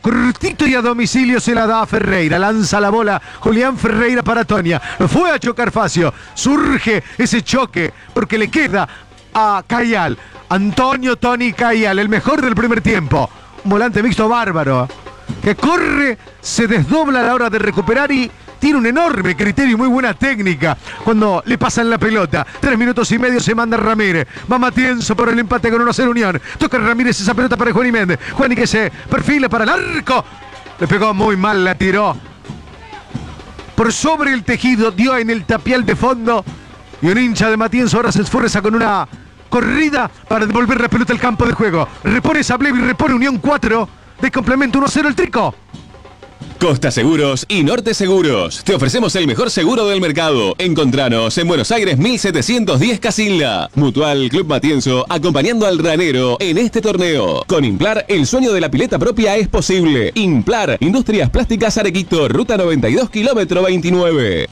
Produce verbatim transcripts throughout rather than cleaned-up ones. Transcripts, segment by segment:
cortito y a domicilio se la da a Ferreira. Lanza la bola Julián Ferreira para Tonia. Lo fue a chocar Facio. Surge ese choque porque le queda a Cayal. Antonio Toni Cayal, el mejor del primer tiempo. Un volante mixto bárbaro, que corre, se desdobla a la hora de recuperar y tiene un enorme criterio y muy buena técnica cuando le pasan la pelota. Tres minutos y medio se manda Ramírez. Va Matienzo por el empate con uno a cero Unión. Toca Ramírez esa pelota para Juani Méndez. Juani que se perfila para el arco. Le pegó muy mal, la tiró por sobre el tejido, dio en el tapial de fondo. Y un hincha de Matienzo ahora se esfuerza con una corrida para devolver la pelota al campo de juego. Repone Sablevi, repone Unión cuatro. De complemento uno a cero el Trico. Costa Seguros y Norte Seguros. Te ofrecemos el mejor seguro del mercado. Encontranos en Buenos Aires mil setecientos diez Casilda. Mutual Club Matienzo acompañando al ranero en este torneo. Con Implar, el sueño de la pileta propia es posible. Implar, Industrias Plásticas Arequito, Ruta noventa y dos, kilómetro veintinueve.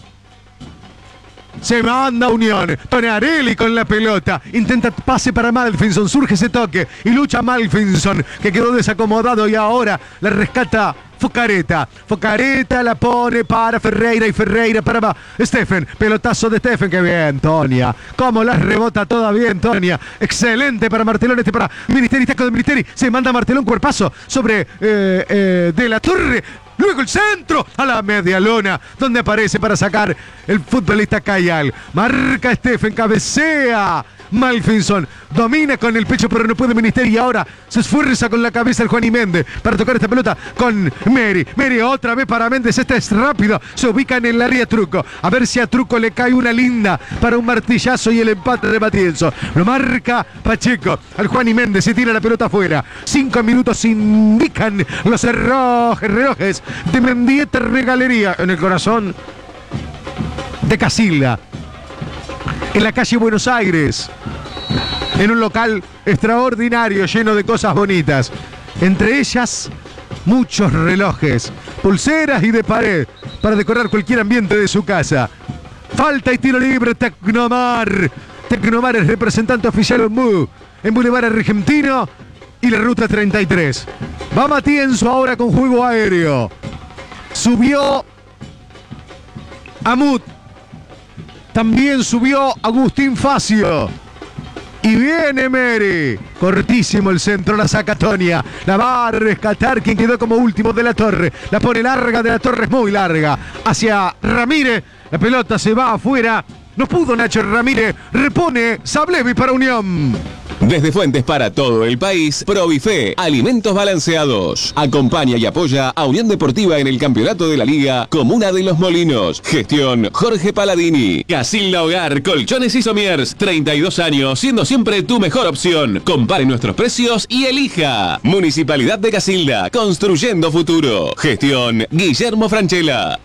Se manda Unión. Tonarelli con la pelota. Intenta pase para Malfinson. Surge ese toque. Y lucha Malfinson, que quedó desacomodado y ahora la rescata Focareta. Focareta la pone para Ferreira y Ferreira para Stephen. Pelotazo de Stephen. Qué bien, Tonia. Cómo la rebota toda bien, Tonia. Excelente para Martelón. Este para Ministeri. Taco de Ministeri. Se manda Martelón. Cuerpazo sobre eh, eh, De la Torre. Luego el centro a la media lona, donde aparece para sacar el futbolista Cayal. Marca Stephen, cabecea Malfinson, domina con el pecho pero no puede Ministeri y ahora se esfuerza con la cabeza el Juani Méndez para tocar esta pelota con Meri. Meri otra vez para Méndez, este es rápido, se ubica en el área Truco. A ver si a Truco le cae una linda para un martillazo y el empate de Matienzo. Lo marca Pacheco, al Juani Méndez, se tira la pelota afuera. Cinco minutos indican los relojes, relojes de Mendieta Regalería en el corazón de Casilda, en la calle Buenos Aires, en un local extraordinario lleno de cosas bonitas, entre ellas muchos relojes, pulseras y de pared para decorar cualquier ambiente de su casa. Falta y tiro libre. Tecnomar Tecnomar es representante oficial en M U en Boulevard Argentino y la ruta treinta y tres. Va Matienzo ahora con juego aéreo. Subió Amut. También subió Agustín Facio. Y viene Meri. Cortísimo el centro, la saca Tonia. La va a rescatar quien quedó como último, De la Torre. La pone larga, De la Torre es muy larga. Hacia Ramírez. La pelota se va afuera. No pudo Nacho Ramírez. Repone Sablevi para Unión. Desde fuentes para todo el país, Probife, alimentos balanceados. Acompaña y apoya a Unión Deportiva en el campeonato de la Liga Comuna de los Molinos. Gestión Jorge Paladini. Casilda Hogar, Colchones y Somiers. treinta y dos años, siendo siempre tu mejor opción. Compare nuestros precios y elija. Municipalidad de Casilda, construyendo futuro. Gestión Guillermo Franchella.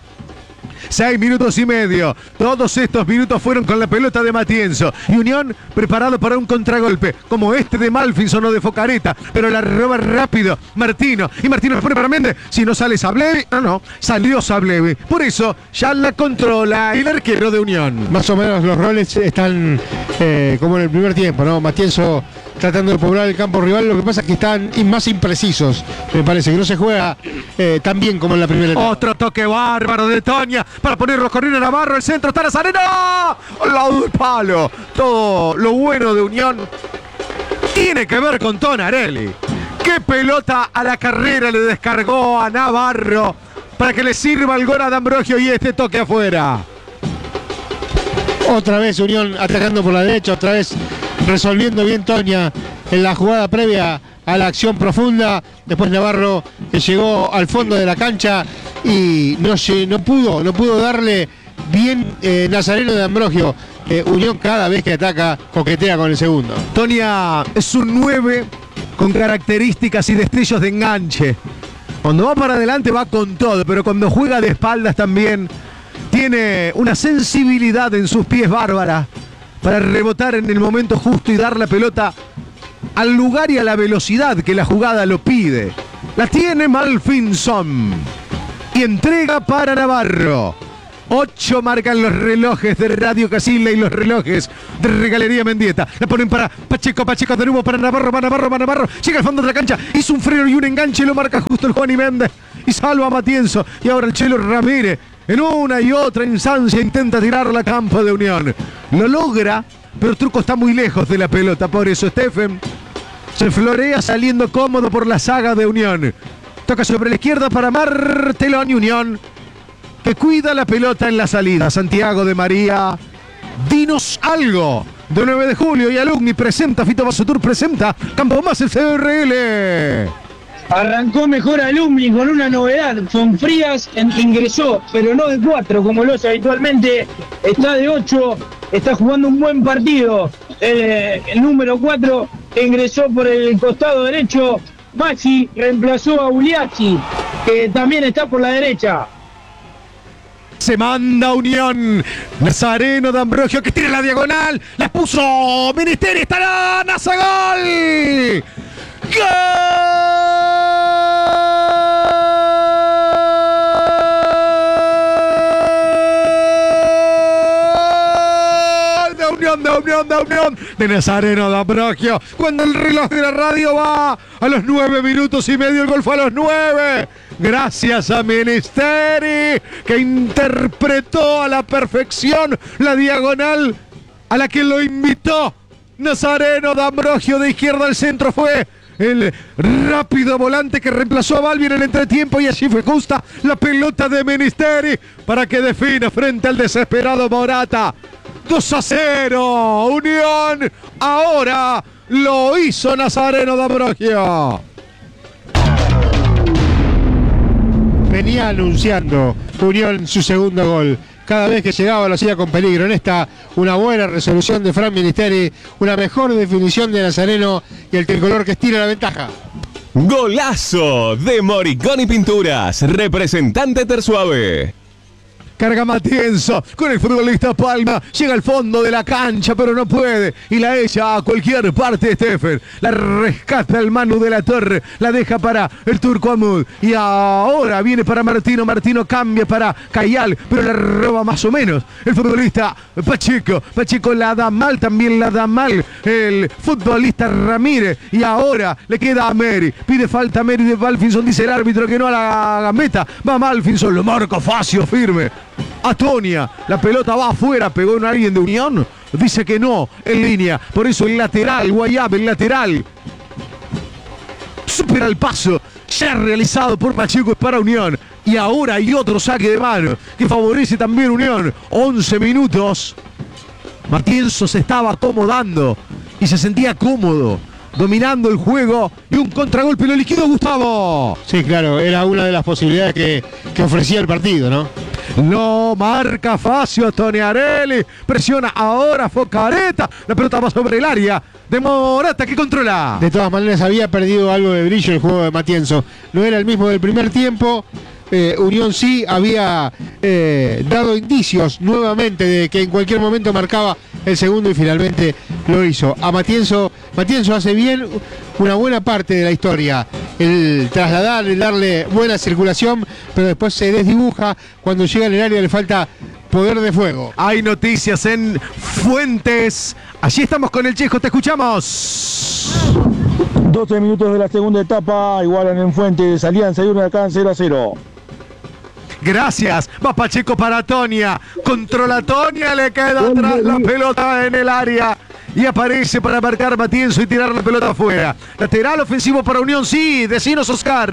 Seis minutos y medio. Todos estos minutos fueron con la pelota de Matienzo. Y Unión preparado para un contragolpe, como este de Malfinson o de Focareta. Pero la roba rápido Martino. Y Martino le pone para Méndez. Si no sale Sablevi. No, no. Salió Sablevi. Por eso ya la controla el arquero de Unión. Más o menos los roles están eh, como en el primer tiempo, ¿no? Matienzo tratando de poblar el campo rival. Lo que pasa es que están más imprecisos. Me parece que no se juega eh, tan bien como en la primera etapa. Otro toque bárbaro de Tonia para ponerlo corriendo a Navarro. El centro está Nazareno. Al lado del palo. Todo lo bueno de Unión tiene que ver con Tonarelli. Qué pelota a la carrera le descargó a Navarro para que le sirva el gol a D'Ambrosio y este toque afuera. Otra vez Unión atacando por la derecha, otra vez resolviendo bien Tonia en la jugada previa a la acción profunda. Después Navarro que llegó al fondo de la cancha y no, no pudo, no pudo darle bien eh, Nazareno de Ambrogio. Eh, Unión cada vez que ataca coquetea con el segundo. Tonia es un nueve con características y destellos de enganche. Cuando va para adelante va con todo, pero cuando juega de espaldas también tiene una sensibilidad en sus pies bárbara para rebotar en el momento justo y dar la pelota al lugar y a la velocidad que la jugada lo pide. La tiene Malfinson y entrega para Navarro. Ocho marcan los relojes de Radio Casilla y los relojes de Regalería Mendieta. La ponen para Pacheco, Pacheco de nuevo para Navarro, para Navarro, para Navarro. Llega al fondo de la cancha, hizo un freno y un enganche, lo marca justo el Juan y Méndez. Y salva a Matienzo. Y ahora el Chelo Ramírez, en una y otra instancia, intenta tirarla a campo de Unión. Lo logra, pero el Truco está muy lejos de la pelota. Por eso Stephen se florea saliendo cómodo por la saga de Unión. Toca sobre la izquierda para Martelón y Unión, que cuida la pelota en la salida. Santiago de María, dinos algo. De nueve de julio y Alumni presenta, Fito Basotur presenta Campo Más el C R L. Arrancó mejor Alumni con una novedad. Fonfrías ingresó, pero no de cuatro como lo hace habitualmente. Está de ocho, está jugando un buen partido. El, el número cuatro ingresó por el costado derecho. Maxi reemplazó a Uliachi, que también está por la derecha. Se manda Unión. Nazareno de Ambrogio que tira la diagonal. La puso Ministeri. Estará Naza. Gol. ¡Gol! De Unión, de Unión, de Unión. De Nazareno de Ambrogio. Cuando el reloj de la radio va a los nueve minutos y medio, el gol fue a los nueve. Gracias a Ministeri, que interpretó a la perfección la diagonal a la que lo invitó Nazareno de Ambrogio. De izquierda al centro fue el rápido volante que reemplazó a Balbi en el entretiempo, y allí fue justa la pelota de Ministeri para que defina frente al desesperado Morata. dos a cero, Unión. Ahora lo hizo Nazareno de Ambrogio. Venía anunciando Unión su segundo gol. Cada vez que llegaba lo hacía con peligro. En esta, una buena resolución de Fran Ministeri, una mejor definición de Nazareno y el tricolor que estira la ventaja. Golazo de Moricón y Pinturas, representante Tersuave. Carga Matienzo con el futbolista Palma. Llega al fondo de la cancha, pero no puede. Y la echa a cualquier parte de Stephen. La rescata el Manu de la Torre. La deja para el Turco Amud. Y ahora viene para Martino. Martino cambia para Cayal, pero la roba más o menos el futbolista Pacheco. Pacheco la da mal, también la da mal el futbolista Ramírez. Y ahora le queda a Meri. Pide falta a Meri de Malfinson. Dice el árbitro que no a la gambeta. Va Malfinson, lo marca Facio firme. Atonia, la pelota va afuera, pegó en alguien de Unión, dice que no, en línea, por eso el lateral, Guayab, el lateral, supera el paso, ya realizado por Pacheco, es para Unión, y ahora hay otro saque de mano, que favorece también Unión, once minutos, Matienzo se estaba acomodando, y se sentía cómodo, dominando el juego, y un contragolpe lo liquidó Gustavo. Sí, claro, era una de las posibilidades que, que ofrecía el partido, ¿no? No marca Facio, Toniarelli, presiona ahora Focareta, la pelota va sobre el área de Morata que controla. De todas maneras había perdido algo de brillo el juego de Matienzo, no era el mismo del primer tiempo. Eh, Unión sí había eh, dado indicios nuevamente de que en cualquier momento marcaba el segundo y finalmente lo hizo. A Matienzo, Matienzo hace bien una buena parte de la historia, el trasladar, el darle buena circulación, pero después se desdibuja cuando llega en el área, le falta poder de fuego. Hay noticias en Fuentes, allí estamos con el Chejo, te escuchamos. doce minutos de la segunda etapa, igualan en Fuentes, Alianza y Huracán cero a cero. Gracias, va Pacheco para Tonia, controla Tonia, le queda atrás la pelota en el área y aparece para marcar Matienzo y tirar la pelota afuera. Lateral ofensivo para Unión, sí, decinos Oscar.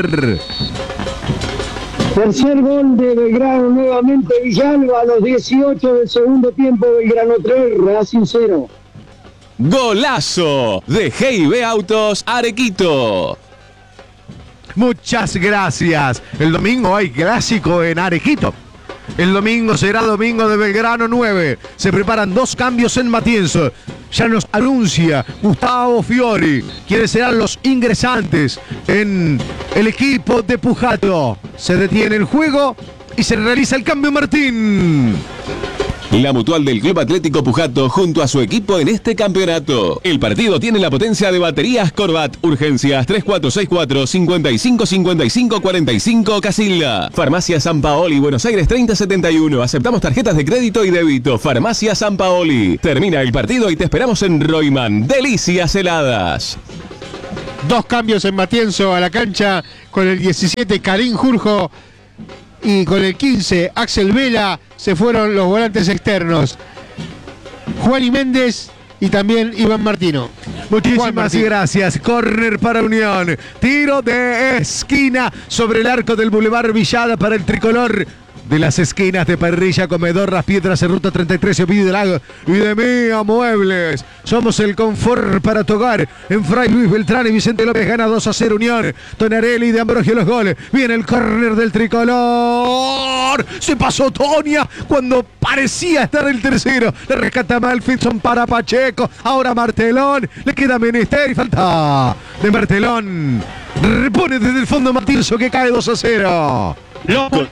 Tercer gol de Belgrano, nuevamente Villalba, a los dieciocho del segundo tiempo, Belgrano tres, Racing cero. Golazo de G I B Autos Arequito. Muchas gracias. El domingo hay clásico en Arequito. El domingo será domingo de Belgrano nueve. Se preparan dos cambios en Matienzo. Ya nos anuncia Gustavo Fiori quiénes serán los ingresantes en el equipo de Pujato. Se detiene el juego y se realiza el cambio, Martín. La mutual del Club Atlético Pujato junto a su equipo en este campeonato. El partido tiene la potencia de baterías Corvat. Urgencias tres cuatro seis cuatro, cinco cinco cinco cinco cuatro cinco Casilda. Farmacia San Paoli, Buenos Aires treinta setenta y uno. Aceptamos tarjetas de crédito y débito. Farmacia San Paoli. Termina el partido y te esperamos en Roiman. Delicias heladas. Dos cambios en Matienzo a la cancha, con el diecisiete Karim Jurjo y con el quince Axel Vela se fueron los volantes externos, Juan y Méndez y también Iván Martino. Muchísimas gracias. Córner para Unión. Tiro de esquina sobre el arco del Boulevard Villada para el tricolor de las esquinas de Parrilla, Comedor, Las Piedras, en Ruta treinta y tres, Ovidio del Lago y de Mía Muebles. Somos el confort para tu hogar. En Fray Luis Beltrán y Vicente López gana dos a cero Unión. Tonarelli de Ambrogio los goles. Viene el córner del tricolor. Se pasó Tonia cuando parecía estar el tercero. Le rescata Malfinson para Pacheco. Ahora Martelón. Le queda Menester y falta de Martelón. Repone desde el fondo Matienzo que cae dos a cero. Loco.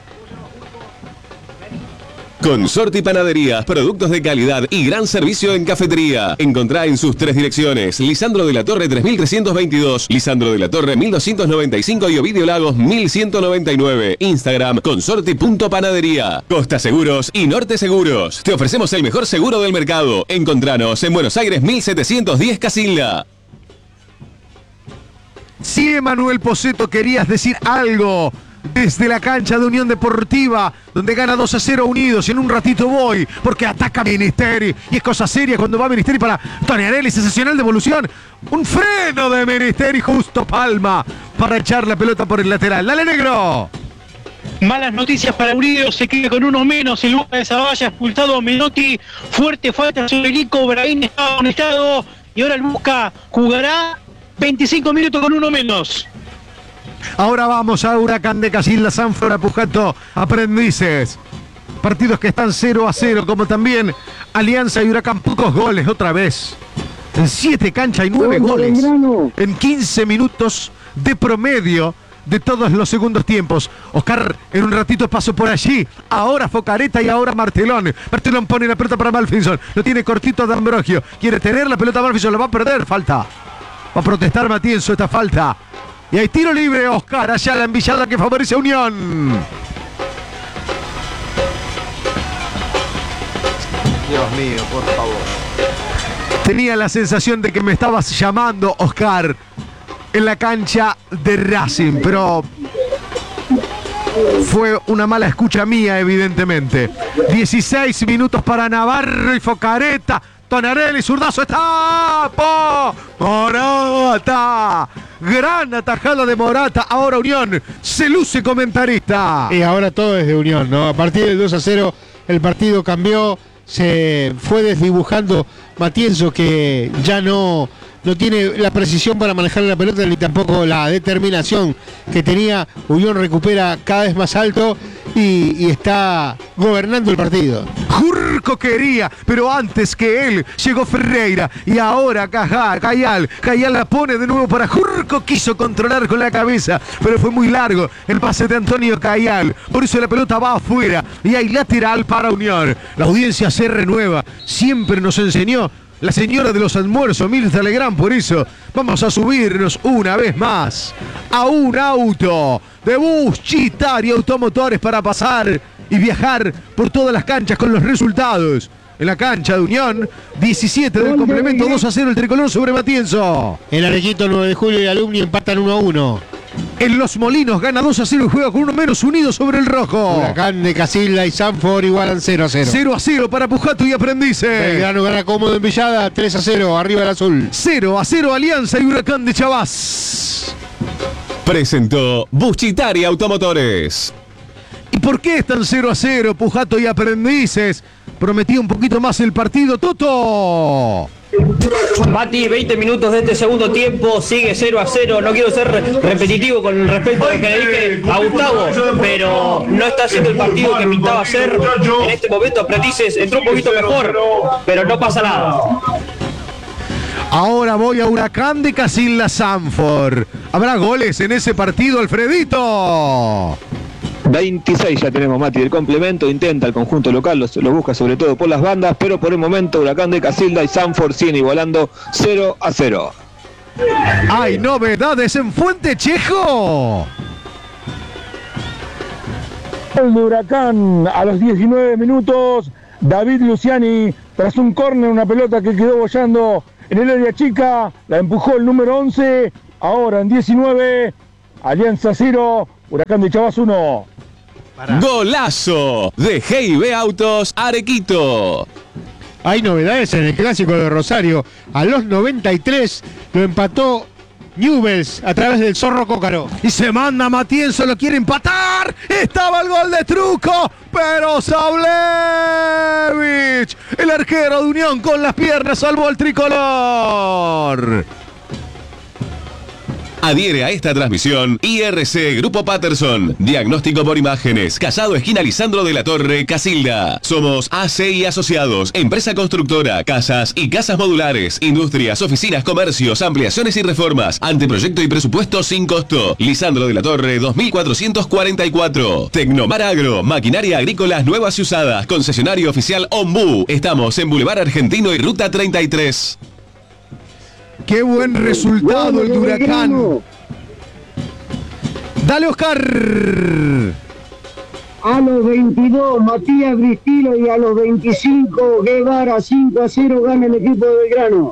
Consorti Panaderías, productos de calidad y gran servicio en cafetería. Encontrá en sus tres direcciones: Lisandro de la Torre tres mil trescientos veintidós, Lisandro de la Torre mil doscientos noventa y cinco y Ovidio Lagos mil ciento noventa y nueve. Instagram consorti.panadería. Costa Seguros y Norte Seguros. Te ofrecemos el mejor seguro del mercado. Encontranos en Buenos Aires mil setecientos diez Casilda. Si Emanuel Poceto querías decir algo desde la cancha de Unión Deportiva, donde gana dos a cero Unidos, y en un ratito voy, porque ataca Ministeri, y es cosa seria cuando va Ministeri para Tonarelli, sensacional devolución, un freno de Ministeri, justo Palma, para echar la pelota por el lateral. ¡Dale, negro! Malas noticias para Unidos, se queda con uno menos, el Luca de Zavalla expulsado a Menotti, fuerte falta sobre Nico, Brahim estaba conectado, y ahora el Busca jugará veinticinco minutos con uno menos. Ahora vamos a Huracán de Casilda, Sanford, Pujato, Aprendices. Partidos que están cero a cero, como también Alianza y Huracán, pocos goles otra vez. En siete canchas y nueve goles. En quince minutos de promedio de todos los segundos tiempos. Oscar, en un ratito pasó por allí. Ahora Focareta y ahora Martelón. Martelón pone la pelota para Malfinson. Lo tiene cortito de Ambrogio. Quiere tener la pelota Malfinson, lo va a perder. Falta. Va a protestar Matienzo esta falta. Y hay tiro libre, Oscar, allá la envillada que favorece a Unión. Dios mío, por favor. Tenía la sensación de que me estabas llamando, Oscar, en la cancha de Racing, pero fue una mala escucha mía, evidentemente. dieciséis minutos para Navarro y Focareta. Tonarelli, zurdazo, está ¡Po! Morata. Gran atajada de Morata. Ahora Unión se luce comentarista. Y ahora todo es de Unión, ¿no? A partir del dos a cero el partido cambió, se fue desdibujando Matienzo, que ya no, no tiene la precisión para manejar la pelota ni tampoco la determinación que tenía. Unión recupera cada vez más alto y, y está gobernando el partido. Jurco quería, pero antes que él llegó Ferreira y ahora Cajá, Cayal, Cayal la pone de nuevo para Jurco, quiso controlar con la cabeza, pero fue muy largo el pase de Antonio Cayal, por eso la pelota va afuera y hay lateral para Unión. La audiencia se renueva, siempre nos enseñó la señora de los almuerzos, Mirta Legrand, por eso vamos a subirnos una vez más a un auto de Buschitari Automotores para pasar y viajar por todas las canchas con los resultados. En la cancha de Unión, diecisiete del complemento, dos a cero el tricolor sobre Matienzo. El Arequito, nueve de julio y Alumni empatan uno a uno. En Los Molinos gana dos a cero y juega con uno menos Unidos sobre el rojo. Huracán de Casilda y Sanford igualan cero a cero. cero a cero para Pujato y Aprendices. Belgrano gana cómodo en Villada, tres a cero, arriba el azul. cero a cero Alianza y Huracán de Chavás. Presentó Buschitari Automotores. ¿Y por qué están cero a cero Pujato y Aprendices? Prometía un poquito más el partido, Toto. Mati, veinte minutos de este segundo tiempo, sigue cero a cero. No quiero ser repetitivo con respecto a lo que le dije a Gustavo, pero no está haciendo el partido que pintaba ser. En este momento Aprendices entró un poquito mejor, pero no pasa nada. Ahora voy a Huracán de Casilda Sanford. ¿Habrá goles en ese partido, Alfredito? veintiséis ya tenemos, Mati, del complemento. Intenta el conjunto local, lo, lo busca sobre todo por las bandas, pero por el momento Huracán de Casilda y Sanford siguen igualando cero a cero. Hay novedades en Fuente Chejo. El de Huracán a los diecinueve minutos, David Luciani, tras un córner, una pelota que quedó boyando en el área chica, la empujó el número once. Ahora en diecinueve, Alianza cero, Huracán de Chavas uno. Golazo de G I B Autos Arequito. Hay novedades en el clásico de Rosario. A los noventa y tres lo empató Newell's a través del Zorro Cócaro. Y se manda Matienzo, lo quiere empatar. Estaba el gol de Truco, pero Saulevich, el arquero de Unión, con las piernas salvó al tricolor. Adhiere a esta transmisión I R C Grupo Patterson. Diagnóstico por imágenes. Casado esquina Lisandro de la Torre, Casilda. Somos A C y Asociados. Empresa constructora. Casas y casas modulares. Industrias, oficinas, comercios, ampliaciones y reformas. Anteproyecto y presupuesto sin costo. Lisandro de la Torre dos mil cuatrocientos cuarenta y cuatro. Tecnomar Agro. Maquinaria agrícolas nuevas y usadas. Concesionario oficial Ombú. Estamos en Boulevard Argentino y Ruta treinta y tres. Qué buen resultado el de Huracán. Dale, Oscar. A los veintidós, Matías Bristilo, y a los veinticinco, Guevara. Cinco a cero gana el equipo de Belgrano.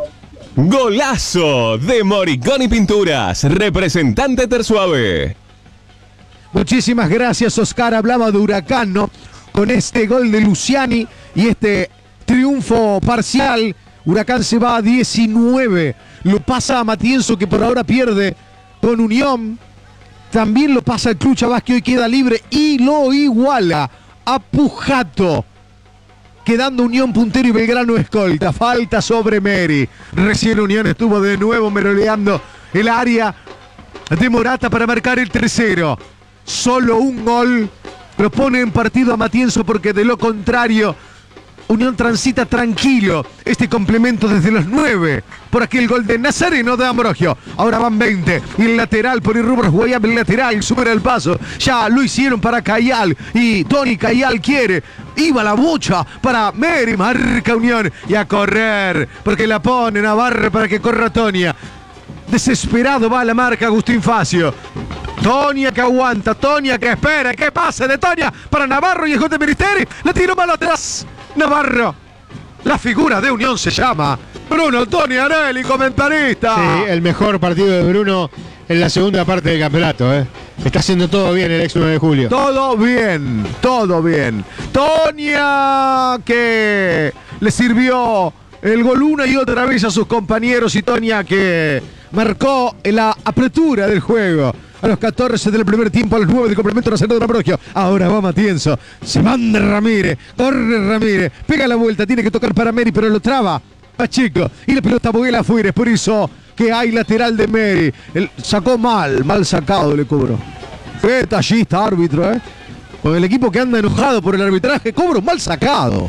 Golazo de Moricón y Pinturas, representante Tersuave. Muchísimas gracias, Oscar. Hablaba de Huracán, ¿no? Con este gol de Luciani y este triunfo parcial, Huracán se va a diecinueve. Lo pasa a Matienzo, que por ahora pierde con Unión. También lo pasa el Club Chavás, que hoy queda libre, y lo iguala a Pujato, quedando Unión puntero y Belgrano escolta. Falta sobre Meri. Recién Unión estuvo de nuevo merodeando el área de Morata para marcar el tercero. Solo un gol lo pone en partido a Matienzo, porque de lo contrario Unión transita tranquilo este complemento desde los nueve por aquel gol de Nazareno de Ambrogio. Ahora van veinte y el lateral por Irrubros Guayab, el lateral supera el paso. Ya lo hicieron para Cayal y Tony Cayal quiere. Iba la bucha para Meri, marca Unión y a correr porque la pone Navarre para que corra Tonia. Desesperado va a la marca Agustín Facio. Tonia que aguanta, Tonia que espera, que pase de Tonia para Navarro y el gol de Ministeri. La tiró mal atrás. Navarro, la figura de Unión se llama Bruno Toni Arelli, comentarista. Sí, el mejor partido de Bruno en la segunda parte del campeonato, ¿eh? Está haciendo todo bien el ex nueve de julio. Todo bien, todo bien. Tonia que le sirvió el gol una y otra vez a sus compañeros, y Tonia que marcó en la apertura del juego. A los catorce del primer tiempo, a los nueve del complemento nacional de Ambrogio. Ahora va Matienzo. Se manda Ramírez. Corre Ramírez. Pega la vuelta. Tiene que tocar para Meri, pero lo traba Pacheco. Y la pelota vuela afuera. Es por eso que hay lateral de Meri. El, sacó mal. Mal sacado le cobró. Qué tallista árbitro, ¿eh? Con el equipo que anda enojado por el arbitraje, cobro mal sacado.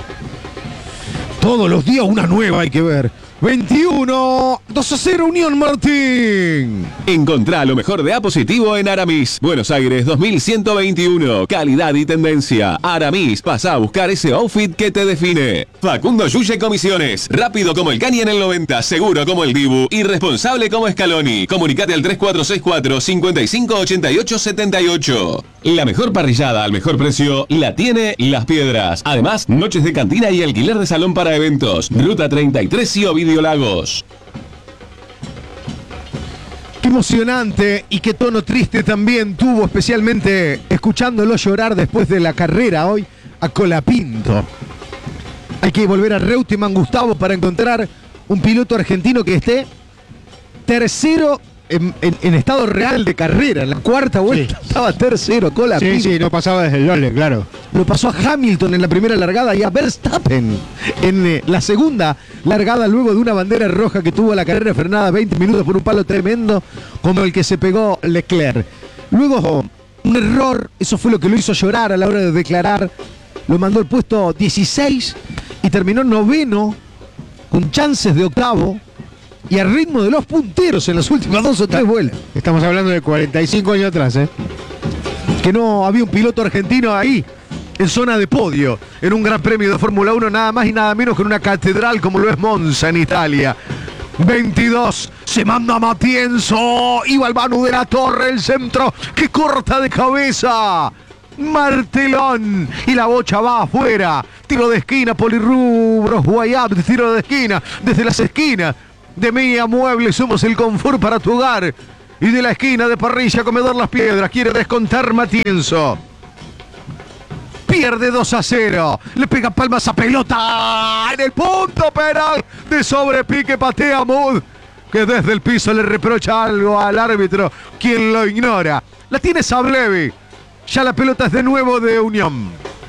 Todos los días una nueva hay que ver. veintiuno, dos a cero Unión Martín. Encontrá lo mejor de A Positivo en Aramis. Buenos Aires dos mil ciento veintiuno. Calidad y tendencia. Aramis, pasa a buscar ese outfit que te define. Facundo Yuye Comisiones. Rápido como el Cani en el noventa. Seguro como el Dibu. Y responsable como Scaloni. Comunicate al tres cuatro seis cuatro, cinco cinco, ocho ocho siete ocho. La mejor parrillada al mejor precio la tiene Las Piedras. Además, noches de cantina y alquiler de salón para eventos. Ruta treinta y tres y Ovidio Lagos. Qué emocionante y qué tono triste también tuvo, especialmente escuchándolo llorar después de la carrera hoy, a Colapinto. Hay que volver a Reutemann, Gustavo, para encontrar un piloto argentino que esté tercero en, en, en estado real de carrera. En la cuarta vuelta sí. Estaba tercero, Colapinto. Sí, sí, no pasaba desde el Lole, claro. Lo pasó a Hamilton en la primera largada y a Verstappen en eh, la segunda largada, luego de una bandera roja que tuvo la carrera frenada veinte minutos por un palo tremendo como el que se pegó Leclerc. Luego un error, eso fue lo que lo hizo llorar a la hora de declarar. Lo mandó al puesto dieciséis y terminó noveno con chances de octavo y al ritmo de los punteros en las últimas dos o tres vueltas. Estamos hablando de cuarenta y cinco años atrás, ¿eh? que no había un piloto argentino ahí, en zona de podio, en un gran premio de Fórmula uno, nada más y nada menos que en una catedral como lo es Monza en Italia. veintidós, se manda Matienzo, iba el Manu de la Torre, el centro que corta de cabeza. Martelón y la bocha va afuera. Tiro de esquina, Polirrubros, Guayab, tiro de esquina, desde las esquinas de Mía Muebles somos el confort para tu hogar. Y de la esquina de Parrilla Comedor Las Piedras quiere descontar Matienzo. Pierde dos a cero. Le pega palmas a pelota en el punto penal de sobrepique. Patea Mood, que desde el piso le reprocha algo al árbitro, quien lo ignora. La tiene Sablevi. Ya la pelota es de nuevo de Unión.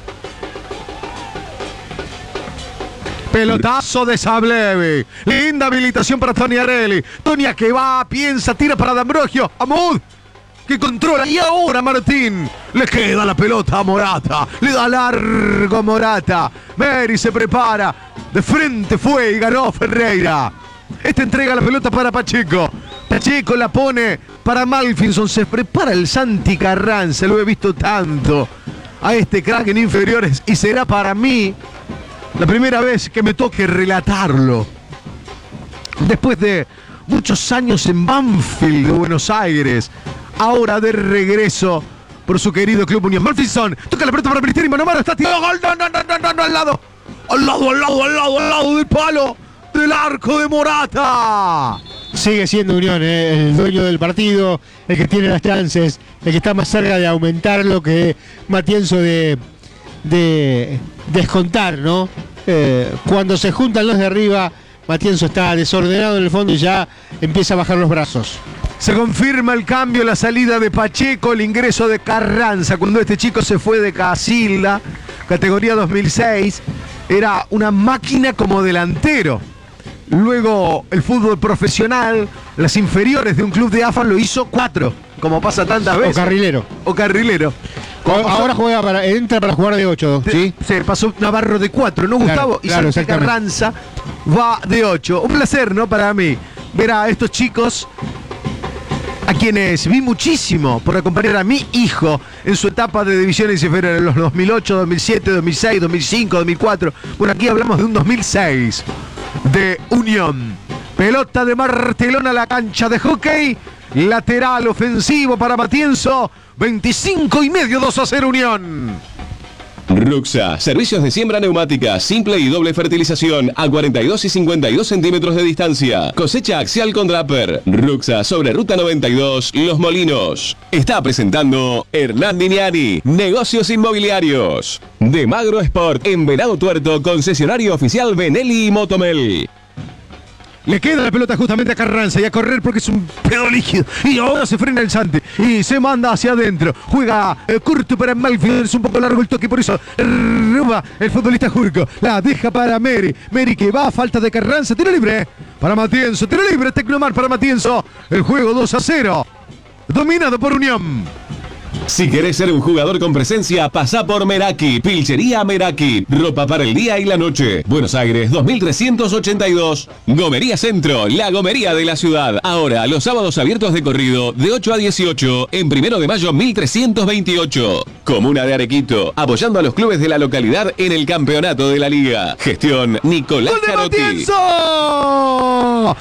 Pelotazo de Sablevi. Linda habilitación para Tony Arelli. Tonia que va, piensa, tira para D'Ambrosio. Amud, que controla. Y ahora Martín. Le queda la pelota a Morata. Le da largo a Morata. Meri se prepara. De frente fue y ganó Ferreira. Este entrega la pelota para Pacheco. Pacheco la pone para Malfinson. Se prepara el Santi Carranza. Lo he visto tanto a este crack en inferiores. Y será para mí la primera vez que me toque relatarlo. Después de muchos años en Banfield de Buenos Aires. Ahora de regreso por su querido club Unión. Malfinson toca la pelota para Pelisteri. Mano a mano. Está tirado. Gol. No, no, no, no, no, no, al lado. Al lado, al lado, al lado, al lado del palo. Del arco de Morata. Sigue siendo Unión, eh, el dueño del partido, el que tiene las chances, el que está más cerca de aumentar lo que Matienzo de, de descontar, ¿no? Eh, cuando se juntan los de arriba, Matienzo está desordenado en el fondo y ya empieza a bajar los brazos. Se confirma el cambio, la salida de Pacheco, el ingreso de Carranza. Cuando este chico se fue de Casilda, categoría dos mil seis, era una máquina como delantero. Luego el fútbol profesional, las inferiores de un club de A F A lo hizo cuatro, como pasa tantas veces. O carrilero. O carrilero. O, ahora juega para, entra para jugar de ocho, ¿sí? Se pasó Navarro de cuatro, ¿no, Gustavo? Claro, y Santi Carranza va de ocho. Un placer, ¿no? Para mí, ver a estos chicos a quienes vi muchísimo por acompañar a mi hijo en su etapa de divisiones inferiores en los dos mil ocho, dos mil siete, dos mil seis, dos mil cinco, dos mil cuatro. Bueno, aquí hablamos de un dos mil seis. De Unión. Pelota de Martelón a la cancha de hockey. Lateral ofensivo para Matienzo. veinticinco y medio, dos a cero Unión. Ruxa, servicios de siembra neumática, simple y doble fertilización a cuarenta y dos y cincuenta y dos centímetros de distancia. Cosecha axial con Draper. Ruxa sobre Ruta noventa y dos, Los Molinos. Está presentando Hernán Diniani, Negocios Inmobiliarios. De Magro Sport, en Venado Tuerto, concesionario oficial Benelli y Motomel. Le queda la pelota justamente a Carranza y a correr porque es un pedo líquido. Y ahora se frena el Santi y se manda hacia adentro. Juega eh, curto para Malfield. Es un poco largo el toque, por eso roba el futbolista Jurco. La deja para Meri. Meri que va a falta de Carranza. Tiro libre para Matienzo. Tiro libre Tecnomar para Matienzo. El juego dos a cero. Dominado por Unión. Si querés ser un jugador con presencia, pasá por Meraki, Pilchería Meraki, ropa para el día y la noche. Buenos Aires, dos mil trescientos ochenta y dos. Gomería Centro, la gomería de la ciudad. Ahora, los sábados abiertos de corrido, de ocho a dieciocho, en Primero de Mayo mil trescientos veintiocho. Comuna de Arequito, apoyando a los clubes de la localidad en el campeonato de la liga. Gestión Nicolás Carotti. ¡Gol!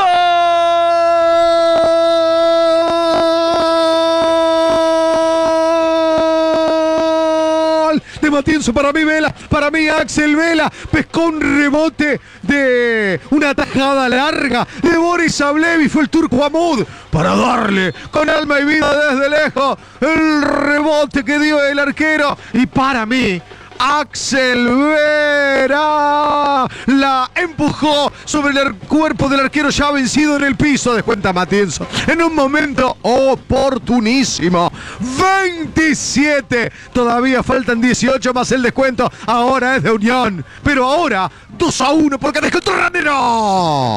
De Matienzo para mí Vela, para mí Axel Vela, pescó un rebote de una tajada larga de Boris Sablevi, fue el turco Amud para darle con alma y vida desde lejos el rebote que dio el arquero y para mí Axel Vera la empujó sobre el cuerpo del arquero ya vencido en el piso. Descuenta Matienzo en un momento oportunísimo. veintisiete. Todavía faltan dieciocho más el descuento. Ahora es de Unión. Pero ahora dos a uno porque descontó Ranero.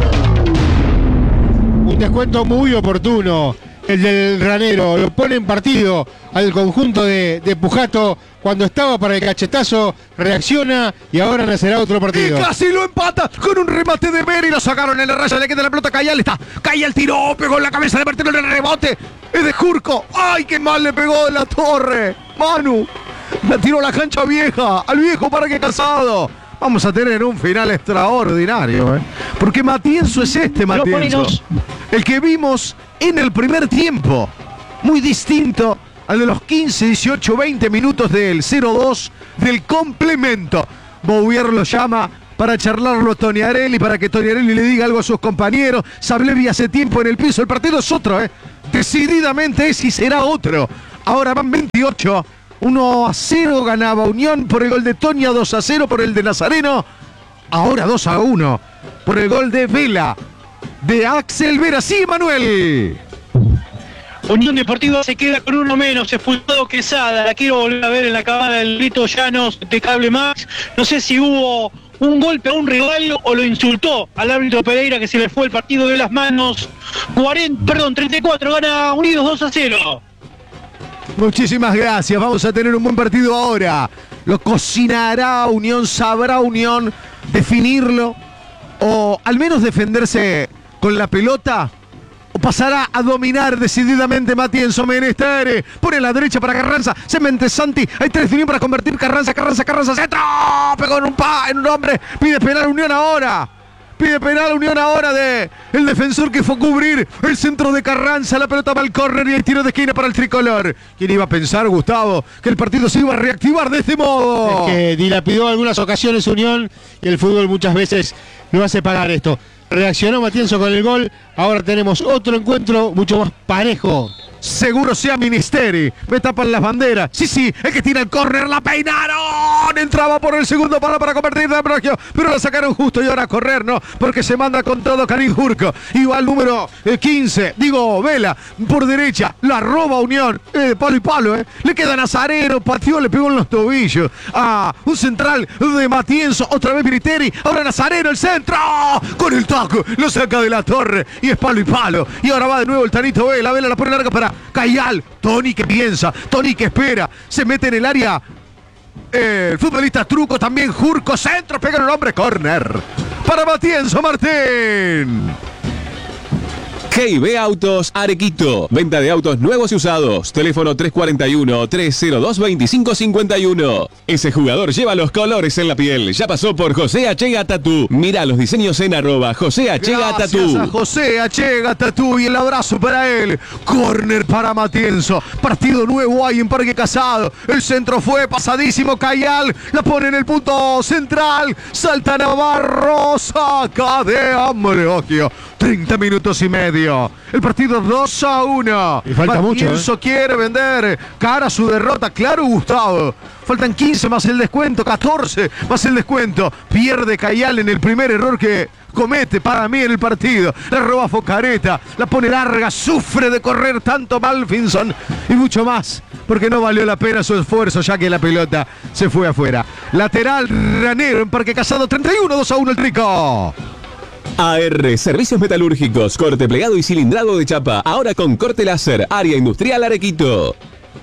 Un descuento muy oportuno. El del Ranero lo pone en partido al conjunto de, de Pujato. Cuando estaba para el cachetazo, reacciona y ahora nacerá otro partido. Y casi lo empata con un remate de Meri. Lo sacaron en la raya, le queda la pelota a Cayal. Está Cayal tiró, pegó en la cabeza de Martino en el rebote. Es de Jurco. ¡Ay, qué mal le pegó de la torre! Manu. La tiró a la cancha vieja. Al viejo Parque Casado. Vamos a tener un final extraordinario, ¿eh? Porque Matienzo es este Matienzo. El que vimos en el primer tiempo. Muy distinto al de los quince, dieciocho, veinte minutos del cero dos del complemento. Bouvier lo llama para charlarlo a Toniarelli, para que Toniarelli le diga algo a sus compañeros. Sablevi hace tiempo en el piso. El partido es otro, ¿eh? Decididamente es y será otro. Ahora van veintiocho. uno a cero ganaba Unión por el gol de Tonia, dos a cero por el de Nazareno. Ahora dos a uno por el gol de Vela, de Axel Vera. Sí, Manuel. Unión Deportiva se queda con uno menos, expulsado Quesada. La quiero volver a ver en la cámara del Lito Llanos de Cable Max. No sé si hubo un golpe a un rival o lo insultó al árbitro Pereira, que se le fue el partido de las manos. cuarenta, perdón, treinta y cuatro, gana Unidos dos a cero. Muchísimas gracias, vamos a tener un buen partido ahora. Lo cocinará Unión, sabrá Unión definirlo o al menos defenderse con la pelota, o pasará a dominar decididamente Matienzo. Menesteri pone a la derecha para Carranza, se mete Santi, hay tres de Unión para convertir. Carranza, Carranza, Carranza, centro, pegó en un pa, en un hombre, pide penal Unión ahora. Pide penal Unión ahora de el defensor que fue a cubrir el centro de Carranza. La pelota va al córner y hay tiro de esquina para el tricolor. ¿Quién iba a pensar, Gustavo, que el partido se iba a reactivar de este modo? Es que dilapidó algunas ocasiones Unión y el fútbol muchas veces no hace pagar esto. Reaccionó Matienzo con el gol. Ahora tenemos otro encuentro mucho más parejo. Seguro sea Ministeri. Me tapan las banderas. Sí, sí, el que tira el córner, la peinaron. Entraba por el segundo palo para convertir de Ambrogio, pero la sacaron justo y ahora a correr, ¿no? Porque se manda con todo Karim Jurco. Y va al número eh, quince, digo, Vela, por derecha. La roba Unión. Eh, palo y palo, ¿eh? Le queda Nazareno, pateó, le pegó en los tobillos. Ah, un central de Matienzo. Otra vez Ministeri. Ahora Nazareno, el centro. Con el taco, lo saca de la torre. Y es palo y palo. Y ahora va de nuevo el Tanito Vela. Vela la pone larga para Cayal. Tony que piensa, Tony que espera, se mete en el área eh, el futbolista Truco, también Jurco, centro, pega en un hombre, córner para Matienzo Martín. G y B Autos Arequito. Venta de autos nuevos y usados. Teléfono tres cuatro uno, tres cero dos, dos cinco cinco uno. Ese jugador lleva los colores en la piel. Ya pasó por José Achega Tatú. Mira los diseños en arroba José Achega Tatú. Gracias a José Achega Tatú y el abrazo para él. Córner para Matienzo. Partido nuevo hay en Parque Casado. El centro fue pasadísimo. Cayal la pone en el punto central. Salta Navarro. Saca de Ambrogio. treinta minutos y medio. El partido dos a uno. Y falta Matienzo mucho, ¿eh? quiere vender cara a su derrota. Claro, Gustavo. Faltan quince más el descuento, catorce más el descuento. Pierde Cayal en el primer error que comete para mí en el partido. La roba Focareta, la pone larga, sufre de correr tanto Malfinson y mucho más, porque no valió la pena su esfuerzo, ya que la pelota se fue afuera. Lateral Ranero en Parque Casado, treinta y uno, dos a uno el Trico. A R Servicios Metalúrgicos, corte plegado y cilindrado de chapa. Ahora con corte láser, área industrial Arequito.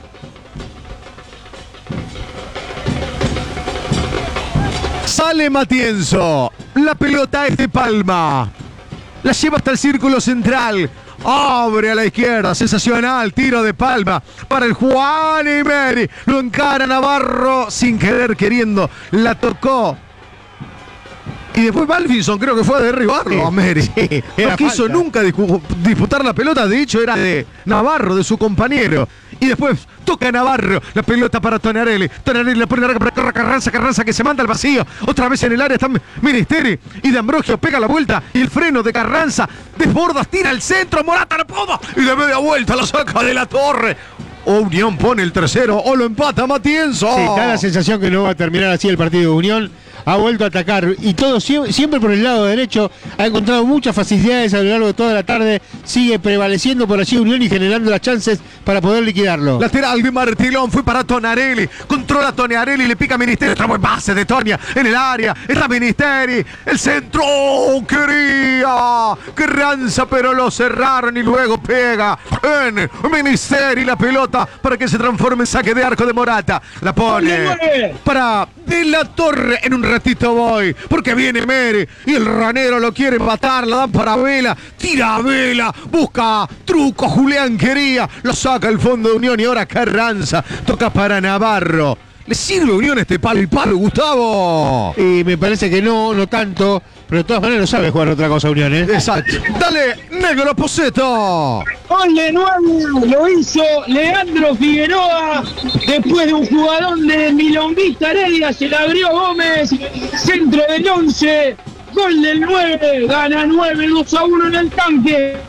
Sale Matienzo. La pelota es de Palma. La lleva hasta el círculo central. Abre a la izquierda. Sensacional. Tiro de Palma para el Juan Imeri. Lo encara Navarro sin querer queriendo. La tocó. Y después Malfinson creo que fue a derribarlo a Meri. Sí, no quiso falta. nunca dispu- disputar la pelota. De hecho era de Navarro, de su compañero. Y después toca Navarro. La pelota para Tonarelli. Tonarelli la pone larga para Carranza. Carranza que se manda al vacío. Otra vez en el área está Ministeri. Y de Ambrogio pega la vuelta. Y el freno de Carranza. Desborda, tira al centro. Morata no pudo. Y de media vuelta lo saca de la torre. O Unión pone el tercero. O lo empata Matienzo. Sí, da la sensación que no va a terminar así el partido de Unión. Ha vuelto a atacar y todo siempre, siempre por el lado derecho. Ha encontrado muchas facilidades a lo largo de toda la tarde. Sigue prevaleciendo por allí Unión y generando las chances para poder liquidarlo. Lateral de Martilón fue para Tonarelli. Controla Tonarelli, le pica a Ministeri. Otra buen pase de Tonia en el área. Está Ministeri. El centro. Quería Carranza, pero lo cerraron y luego pega en Ministeri la pelota para que se transforme en saque de arco de Morata. La pone para De la Torre en un ratito voy, porque viene Mere y el ranero lo quiere matar, la dan para Vela, tira a Vela, busca Truco, Julián quería, lo saca el fondo de Unión y ahora Carranza, toca para Navarro. ¿Le sirve Unión este palo y palo, Gustavo? Y me parece que no, no tanto, pero de todas maneras no sabe jugar otra cosa Unión, ¿eh? Exacto. Dale, Negro Poseto. Gol de nuevo lo hizo Leandro Figueroa después de un jugadón de Milonguista Heredia, se la abrió Gómez, centro del once, gol del nueve, gana nueve, dos a uno en el tanque.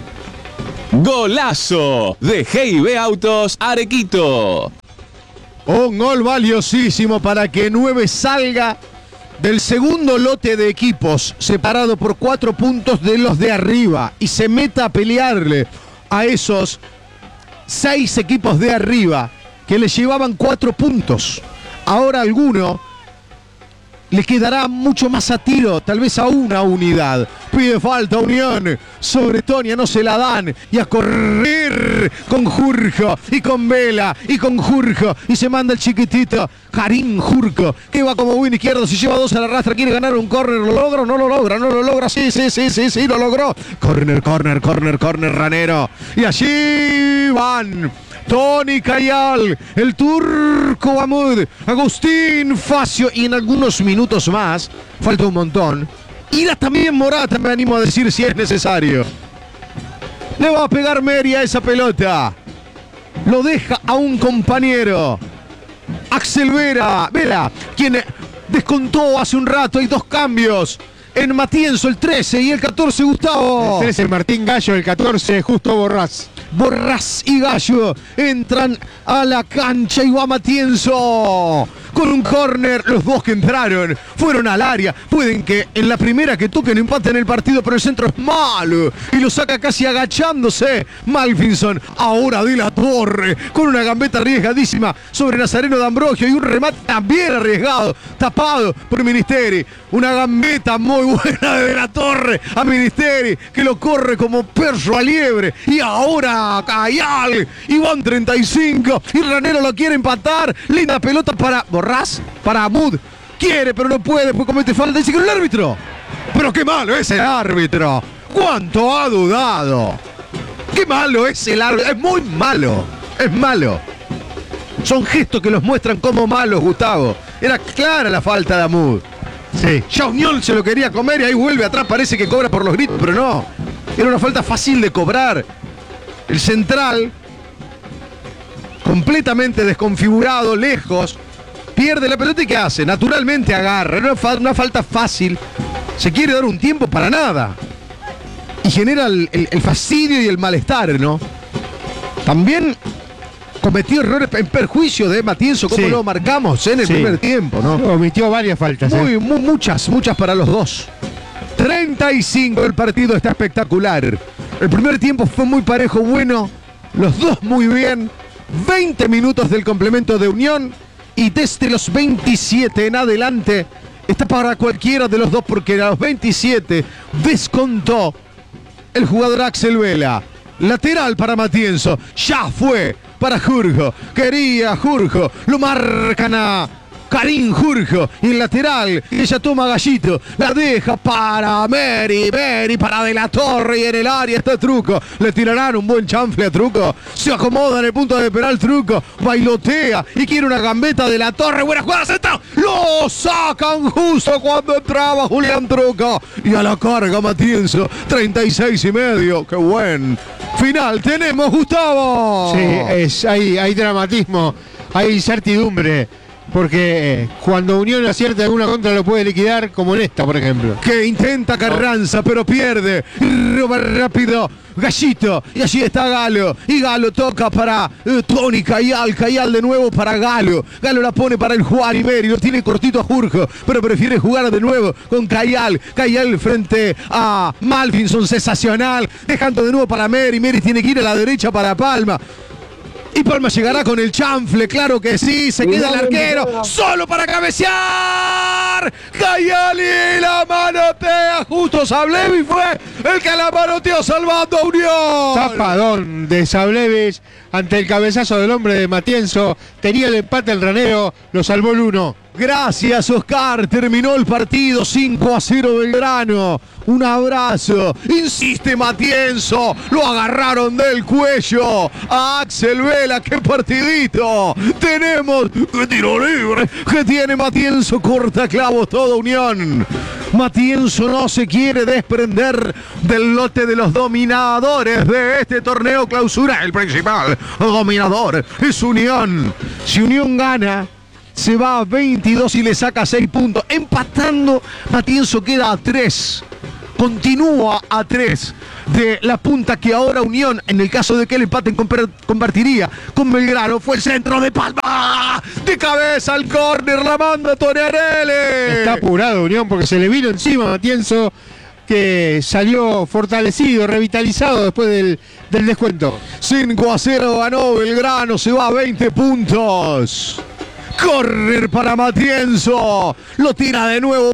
Golazo de G I B Autos Arequito. Un gol valiosísimo para que nueve salga del segundo lote de equipos, separado por cuatro puntos de los de arriba, y se meta a pelearle a esos seis equipos de arriba que le llevaban cuatro puntos. Ahora alguno le quedará mucho más a tiro, tal vez a una unidad. Pide falta Unión, sobre Tonia no se la dan, y a correr con Jurjo, y con Vela, y con Jurjo, y se manda el chiquitito, Karim Jurjo, que va como buen izquierdo, si lleva dos a la rastra, quiere ganar un córner, ¿lo logra o no lo logra? No lo logra, sí, sí, sí, sí, sí, lo logró. Córner, córner, córner, córner, ranero, y allí van Tony Cayal, el turco Mahmoud, Agustín Facio, y en algunos minutos más, falta un montón, irá también Morata, me animo a decir si es necesario. Le va a pegar Meri a esa pelota, lo deja a un compañero, Axel Vera, Vela, quien descontó hace un rato, hay dos cambios. En Matienzo el trece y el catorce Gustavo. El trece Martín Gallo, el catorce Justo Borrás. Borrás y Gallo entran a la cancha y va Matienzo con un córner. Los dos que entraron fueron al área. Pueden que en la primera que toquen empaten el partido, pero el centro es malo y lo saca casi agachándose Malfinson. Ahora de la Torre con una gambeta arriesgadísima sobre Nazareno de Ambrogio y un remate también arriesgado, tapado por Ministeri. Una gambeta muy buena de la Torre a Ministeri, que lo corre como perro a liebre. Y ahora Cayal, y van treinta y cinco, y Ranero lo quiere empatar. Linda pelota para Borrás, para Amud. Quiere, pero no puede, pues comete falta. Dice que no el árbitro. Pero qué malo es el árbitro. ¿Cuánto ha dudado? Qué malo es el árbitro. Es muy malo. Es malo. Son gestos que los muestran como malos, Gustavo. Era clara la falta de Amud. Sí. Ya Unión se lo quería comer y ahí vuelve atrás. Parece que cobra por los gritos, pero no. Era una falta fácil de cobrar. El central, completamente desconfigurado, lejos, pierde la pelota y ¿qué hace? Naturalmente agarra. Era una, una falta fácil. Se quiere dar un tiempo para nada. Y genera el, el, el fastidio y el malestar, ¿no? También cometió errores en perjuicio de Matienzo, como sí. Lo marcamos en el sí. primer tiempo, ¿no? Omitió varias faltas. Muy, ¿eh? muy, muchas, muchas para los dos. treinta y cinco, el partido está espectacular. El primer tiempo fue muy parejo, bueno. Los dos muy bien. veinte minutos del complemento de Unión. Y desde los veintisiete en adelante está para cualquiera de los dos, porque a los veintisiete descontó el jugador Axel Vela. Lateral para Matienzo. Ya fue para Jurjo. Quería Jurjo. Lo marcan a Karim Jurjo, y el lateral, ella toma Gallito, la deja para Meri, Meri para De la Torre, y en el área está Truco. Le tirarán un buen chanfle a Truco, se acomoda en el punto de penal Truco, bailotea y quiere una gambeta de La Torre. Buena jugada, sentado, lo sacan justo cuando entraba Julián Truco, y a la carga Matienzo, treinta y seis y medio. Qué buen final tenemos, Gustavo. Sí, es, hay, hay dramatismo, hay incertidumbre. Porque cuando Unión acierta alguna contra lo puede liquidar, como en esta, por ejemplo. Que intenta Carranza, pero pierde. Roba rápido Gallito. Y allí está Galo. Y Galo toca para uh, Tony Cayal. Cayal de nuevo para Galo. Galo la pone para el Juan y Meri. Lo tiene cortito a Jurjo, pero prefiere jugar de nuevo con Cayal. Cayal frente a Malfinson. Sensacional. Dejando de nuevo para Meri. Meri tiene que ir a la derecha para Palma. Y Palma llegará con el chanfle, claro que sí, se queda el arquero, solo para cabecear. Cayali la manotea, justo Sablevi fue el que la manoteó salvando a Unión. Zapadón de Sablevis ante el cabezazo del hombre de Matienzo. Tenía el empate el ranero, lo salvó el uno. Gracias, Oscar. Terminó el partido cinco a cero Belgrano. Un abrazo. Insiste Matienzo. Lo agarraron del cuello a Axel Vela. ¡Qué partidito! Tenemos tiro libre que tiene Matienzo. Corta clavos toda Unión. Matienzo no se quiere desprender del lote de los dominadores de este torneo clausura. El principal dominador es Unión. Si Unión gana, se va a veintidós y le saca seis puntos. Empatando, Matienzo queda a tres. Continúa a tres de la punta que ahora Unión, en el caso de que el empate compartiría con Belgrano. Fue el centro de Palma. De cabeza al córner, la manda Tonarelli. Está apurado Unión porque se le vino encima a Matienzo, que salió fortalecido, revitalizado después del, del descuento. cinco a cero ganó Belgrano, se va a veinte puntos. Correr para Matienzo. Lo tira de nuevo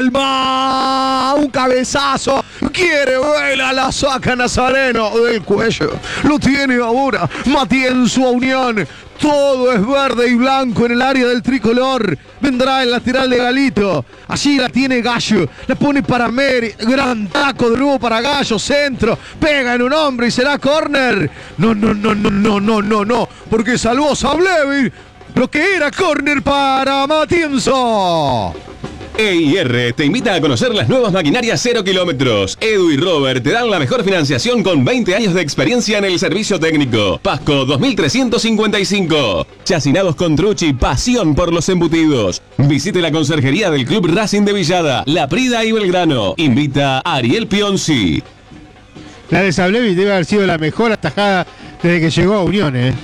Palma. Un cabezazo. Quiere Vela. La saca Nazareno del cuello. Lo tiene ahora Matienzo a Unión. Todo es verde y blanco en el área del tricolor. Vendrá el lateral de Galito. Allí la tiene Gallo. La pone para Meri. Gran taco de nuevo para Gallo. Centro. Pega en un hombre y será córner. No, no, no, no, no, no, no, no. Porque salvó Sablevi. Lo que era córner para Matienzo. E I R te invita a conocer las nuevas maquinarias cero kilómetros. Edu y Robert te dan la mejor financiación con veinte años de experiencia en el servicio técnico. Pasco dos mil trescientos cincuenta y cinco. Chacinados con Truchi, pasión por los embutidos. Visite la conserjería del Club Racing de Villada, La Prida y Belgrano. Invita a Ariel Pionci. La de Sablevi debe haber sido la mejor atajada desde que llegó a Unión, ¿eh?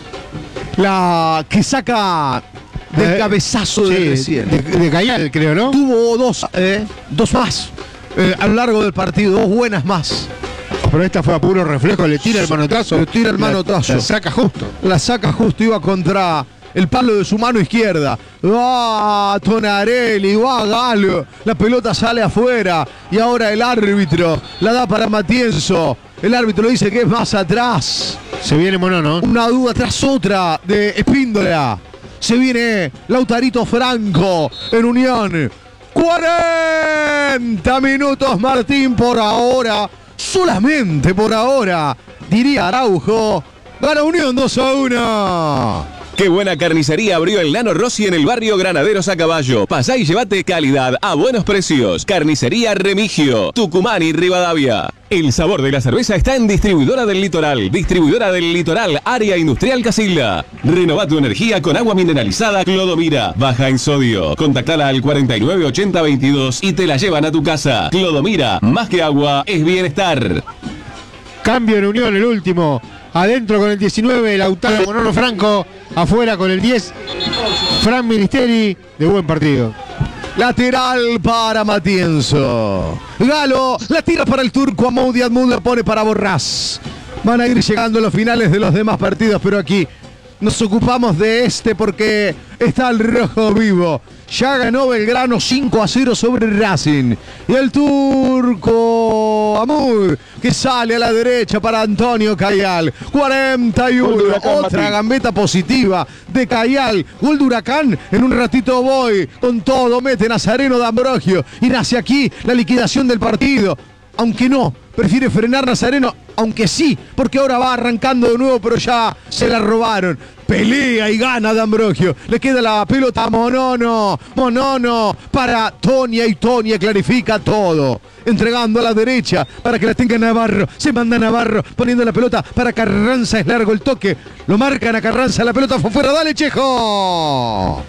La que saca del eh, cabezazo sí, de recién. De, de Cayal, creo, ¿no? Tuvo dos, eh, dos más eh, a lo largo del partido, dos buenas más. Pero esta fue a puro reflejo, le tira el manotazo. Le tira el manotazo. La, la saca justo. La saca justo, iba contra el palo de su mano izquierda. Va Tonarelli, va Galo. La pelota sale afuera. Y ahora el árbitro la da para Matienzo. El árbitro dice que es más atrás. Se viene Monono. Una duda tras otra de Espíndola. Se viene Lautarito Franco en Unión. cuarenta minutos Martín por ahora. Solamente por ahora. Diría Araujo. Gana Unión dos a uno. Qué buena carnicería abrió el Nano Rossi en el barrio Granaderos a Caballo. Pasá y llévate calidad a buenos precios. Carnicería Remigio, Tucumán y Rivadavia. El sabor de la cerveza está en Distribuidora del Litoral. Distribuidora del Litoral, Área Industrial Casilda. Renová tu energía con agua mineralizada Clodomira. Baja en sodio. Contactala al cuarenta y nueve ochenta veintidós y te la llevan a tu casa. Clodomira, más que agua, es bienestar. Cambio en Unión, el último. Adentro con el diecinueve, Lautaro Monono Franco. Afuera con el diez, Fran Ministeri. De buen partido. Lateral para Matienzo. Galo la tira para el turco. Amoudi Admud la pone para Borrás. Van a ir llegando los finales de los demás partidos, pero aquí nos ocupamos de este porque está el rojo vivo. Ya ganó Belgrano cinco a cero sobre Racing. Y el turco Amur, que sale a la derecha para Antonio Cayal. cuarenta y uno. Otra gambeta positiva de Cayal. Gol de Huracán. En un ratito voy con todo. Mete Nazareno de Ambrogio. Y nace aquí la liquidación del partido. Aunque no, prefiere frenar Nazareno, aunque sí, porque ahora va arrancando de nuevo, pero ya se la robaron. Pelea y gana de Ambrogio. Le queda la pelota a Monono. Monono para Tonia y Tonia clarifica todo. Entregando a la derecha para que la tenga Navarro. Se manda Navarro poniendo la pelota para Carranza. Es largo el toque. Lo marcan a Carranza. La pelota fue fuera. Dale, Chejo.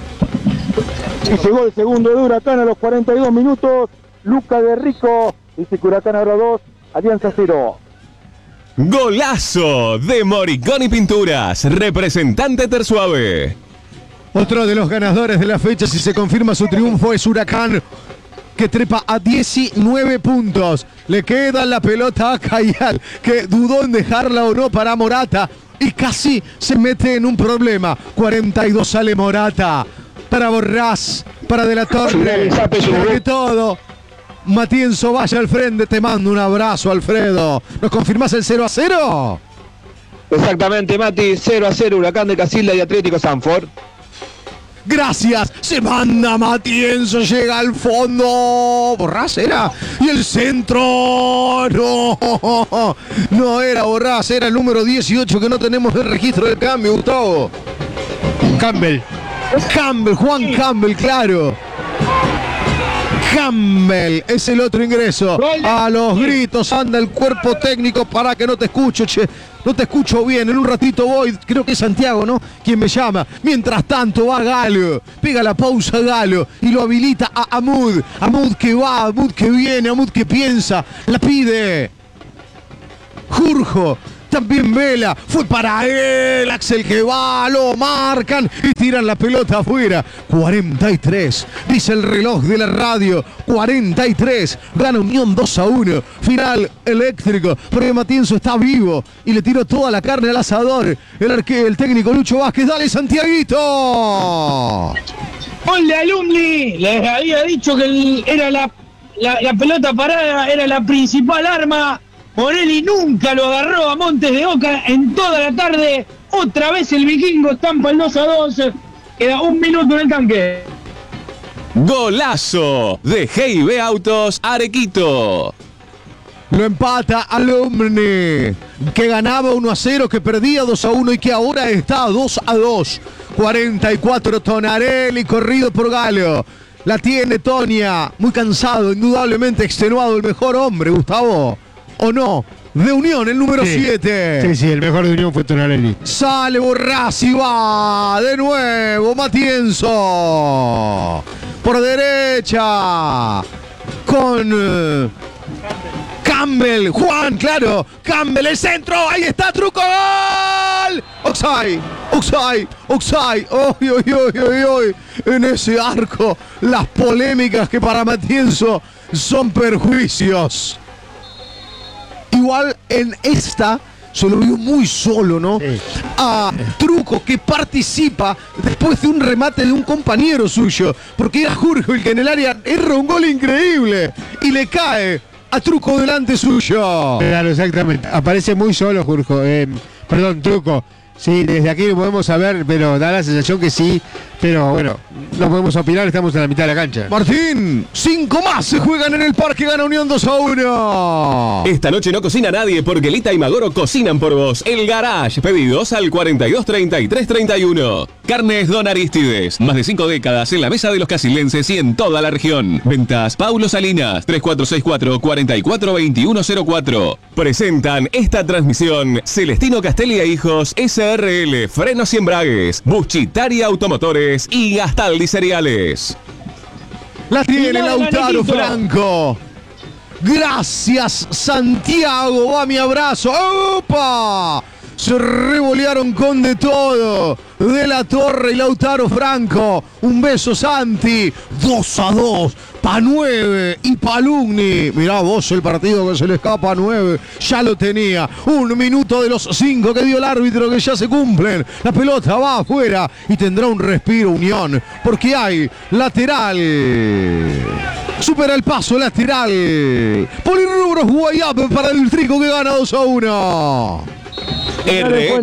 Y llegó el segundo de Huracán a los cuarenta y dos minutos. Luca de Rico. Dice que Huracán ahora dos. Alianza cero. Golazo de Moriconi Pinturas, representante Tersuave. Otro de los ganadores de la fecha, si se confirma su triunfo, es Huracán, que trepa a diecinueve puntos. Le queda la pelota a Cayal, que dudó en dejarla o no para Morata, y casi se mete en un problema. cuarenta y dos sale Morata, para Borrás, para De la Torre, sobre todo. Matienzo, vaya al frente, te mando un abrazo, Alfredo. ¿Nos confirmás el cero a cero? Exactamente, Mati, cero a cero, Huracán de Casilda y Atlético Sanford. Gracias, se manda Matienzo, llega al fondo. Borrás era. Y el centro. No, no era Borrás, era el número dieciocho que no tenemos el registro del cambio, Gustavo. Campbell. Campbell, Juan Campbell, claro. Campbell es el otro ingreso. A los gritos anda el cuerpo técnico para que no te escucho, che. No te escucho bien, en un ratito voy, creo que es Santiago, ¿no? Quien me llama. Mientras tanto va Galo, pega la pausa Galo y lo habilita a Amud. Amud que va, Amud que viene, Amud que piensa, la pide. Jurjo. También Vela, fue para él, Axel que va, lo marcan y tiran la pelota afuera. cuarenta y tres, dice el reloj de la radio, cuarenta y tres, gana Unión dos a uno, final eléctrico, porque Matienzo está vivo y le tiró toda la carne al asador. El, arque, el técnico Lucho Vázquez, dale Santiaguito. Gol de Alumni, les había dicho que el, era la, la, la pelota parada, era la principal arma. Morelli nunca lo agarró a Montes de Oca en toda la tarde. Otra vez el vikingo estampa el dos a dos. Queda un minuto en el tanque. Golazo de G I B Autos Arequito. Lo empata Alumni, que ganaba uno a cero, que perdía dos a uno y que ahora está dos a dos. cuarenta y cuatro, Tonarelli, corrido por Galo. La tiene Tonia, muy cansado, indudablemente extenuado, el mejor hombre, Gustavo. ¿O no? De Unión, el número siete. Sí, sí, el mejor de Unión fue Tonarelli. Sale Borrás y va de nuevo Matienzo. Por derecha. Con uh, Campbell. Juan, claro. Campbell, el centro. Ahí está, truco. ¡Gol! Oxai, Oxai, Oxai. Oy, oy, oy, oy, oy. En ese arco, las polémicas que para Matienzo son perjuicios. Igual en esta se lo vio muy solo, ¿no? Sí. A Truco, que participa después de un remate de un compañero suyo, porque era Jorge el que en el área erra un gol increíble y le cae a Truco delante suyo. Claro, exactamente. Aparece muy solo Jorge. Eh, perdón, Truco. Sí, desde aquí lo podemos saber, pero da la sensación que sí. Pero bueno, no podemos opinar, estamos en la mitad de la cancha. Martín, cinco más se juegan en el parque, gana Unión dos a uno. Esta noche no cocina nadie porque Lita y Magoro cocinan por vos. El Garage, pedidos al cuarenta y dos, treinta y tres, treinta y uno. Carnes Don Aristides, más de cinco décadas en la mesa de los casilenses y en toda la región. Ventas Paulo Salinas, tres cuatro seis cuatro, cuatro cuatro dos uno cero cuatro. Presentan esta transmisión Celestino Castelli e Hijos, S R L, Frenos y Embragues, Buschitari Automotores y Gastaldi Cereales. La tiene Lautaro Franco. Gracias, Santiago. Va mi abrazo. ¡Opa! Se revolearon con de todo. De la Torre y Lautaro Franco. Un beso, Santi. dos a dos. Pa' nueve y Palugni. Mirá vos el partido que se le escapa a nueve. Ya lo tenía. Un minuto de los cinco que dio el árbitro que ya se cumplen. La pelota va afuera y tendrá un respiro Unión. Porque hay lateral. Supera el paso lateral. Polirrubros Guayap para el Trico que gana dos a uno. R.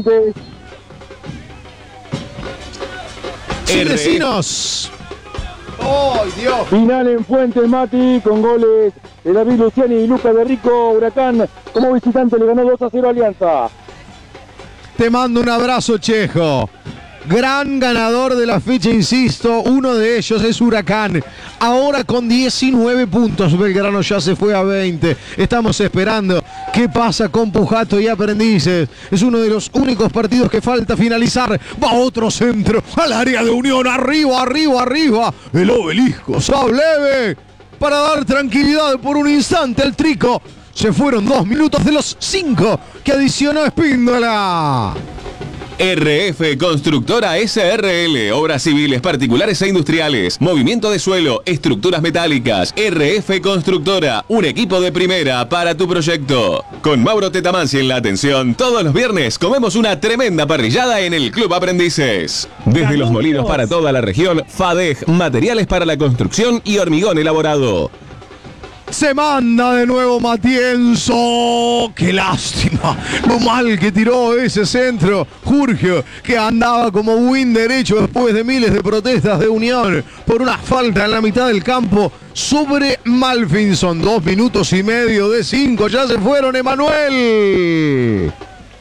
Sin vecinos. ¡Oh, Dios! Final en Fuentes, Mati, con goles de David Luciani y Lucas de Rico. Huracán como visitante le ganó dos a cero a Alianza. Te mando un abrazo, Chejo. Gran ganador de la fecha, insisto, uno de ellos es Huracán. Ahora con diecinueve puntos, Belgrano ya se fue a veinte. Estamos esperando qué pasa con Pujato y Aprendices. Es uno de los únicos partidos que falta finalizar. Va otro centro al área de Unión, arriba, arriba, arriba. El Obelisco, Sableve, para dar tranquilidad por un instante al Trico. Se fueron dos minutos de los cinco que adicionó Espíndola. R F Constructora S R L, obras civiles, particulares e industriales, movimiento de suelo, estructuras metálicas. R F Constructora, un equipo de primera para tu proyecto. Con Mauro Tetamansi en la atención, todos los viernes comemos una tremenda parrillada en el Club Aprendices. Desde los molinos para toda la región, FADEG, materiales para la construcción y hormigón elaborado. Se manda de nuevo Matienzo. ¡Qué lástima! Lo mal que tiró ese centro. Jurgio, que andaba como win derecho después de miles de protestas de Unión por una falta en la mitad del campo sobre Malfinson. Dos minutos y medio de cinco. Ya se fueron, Emanuel.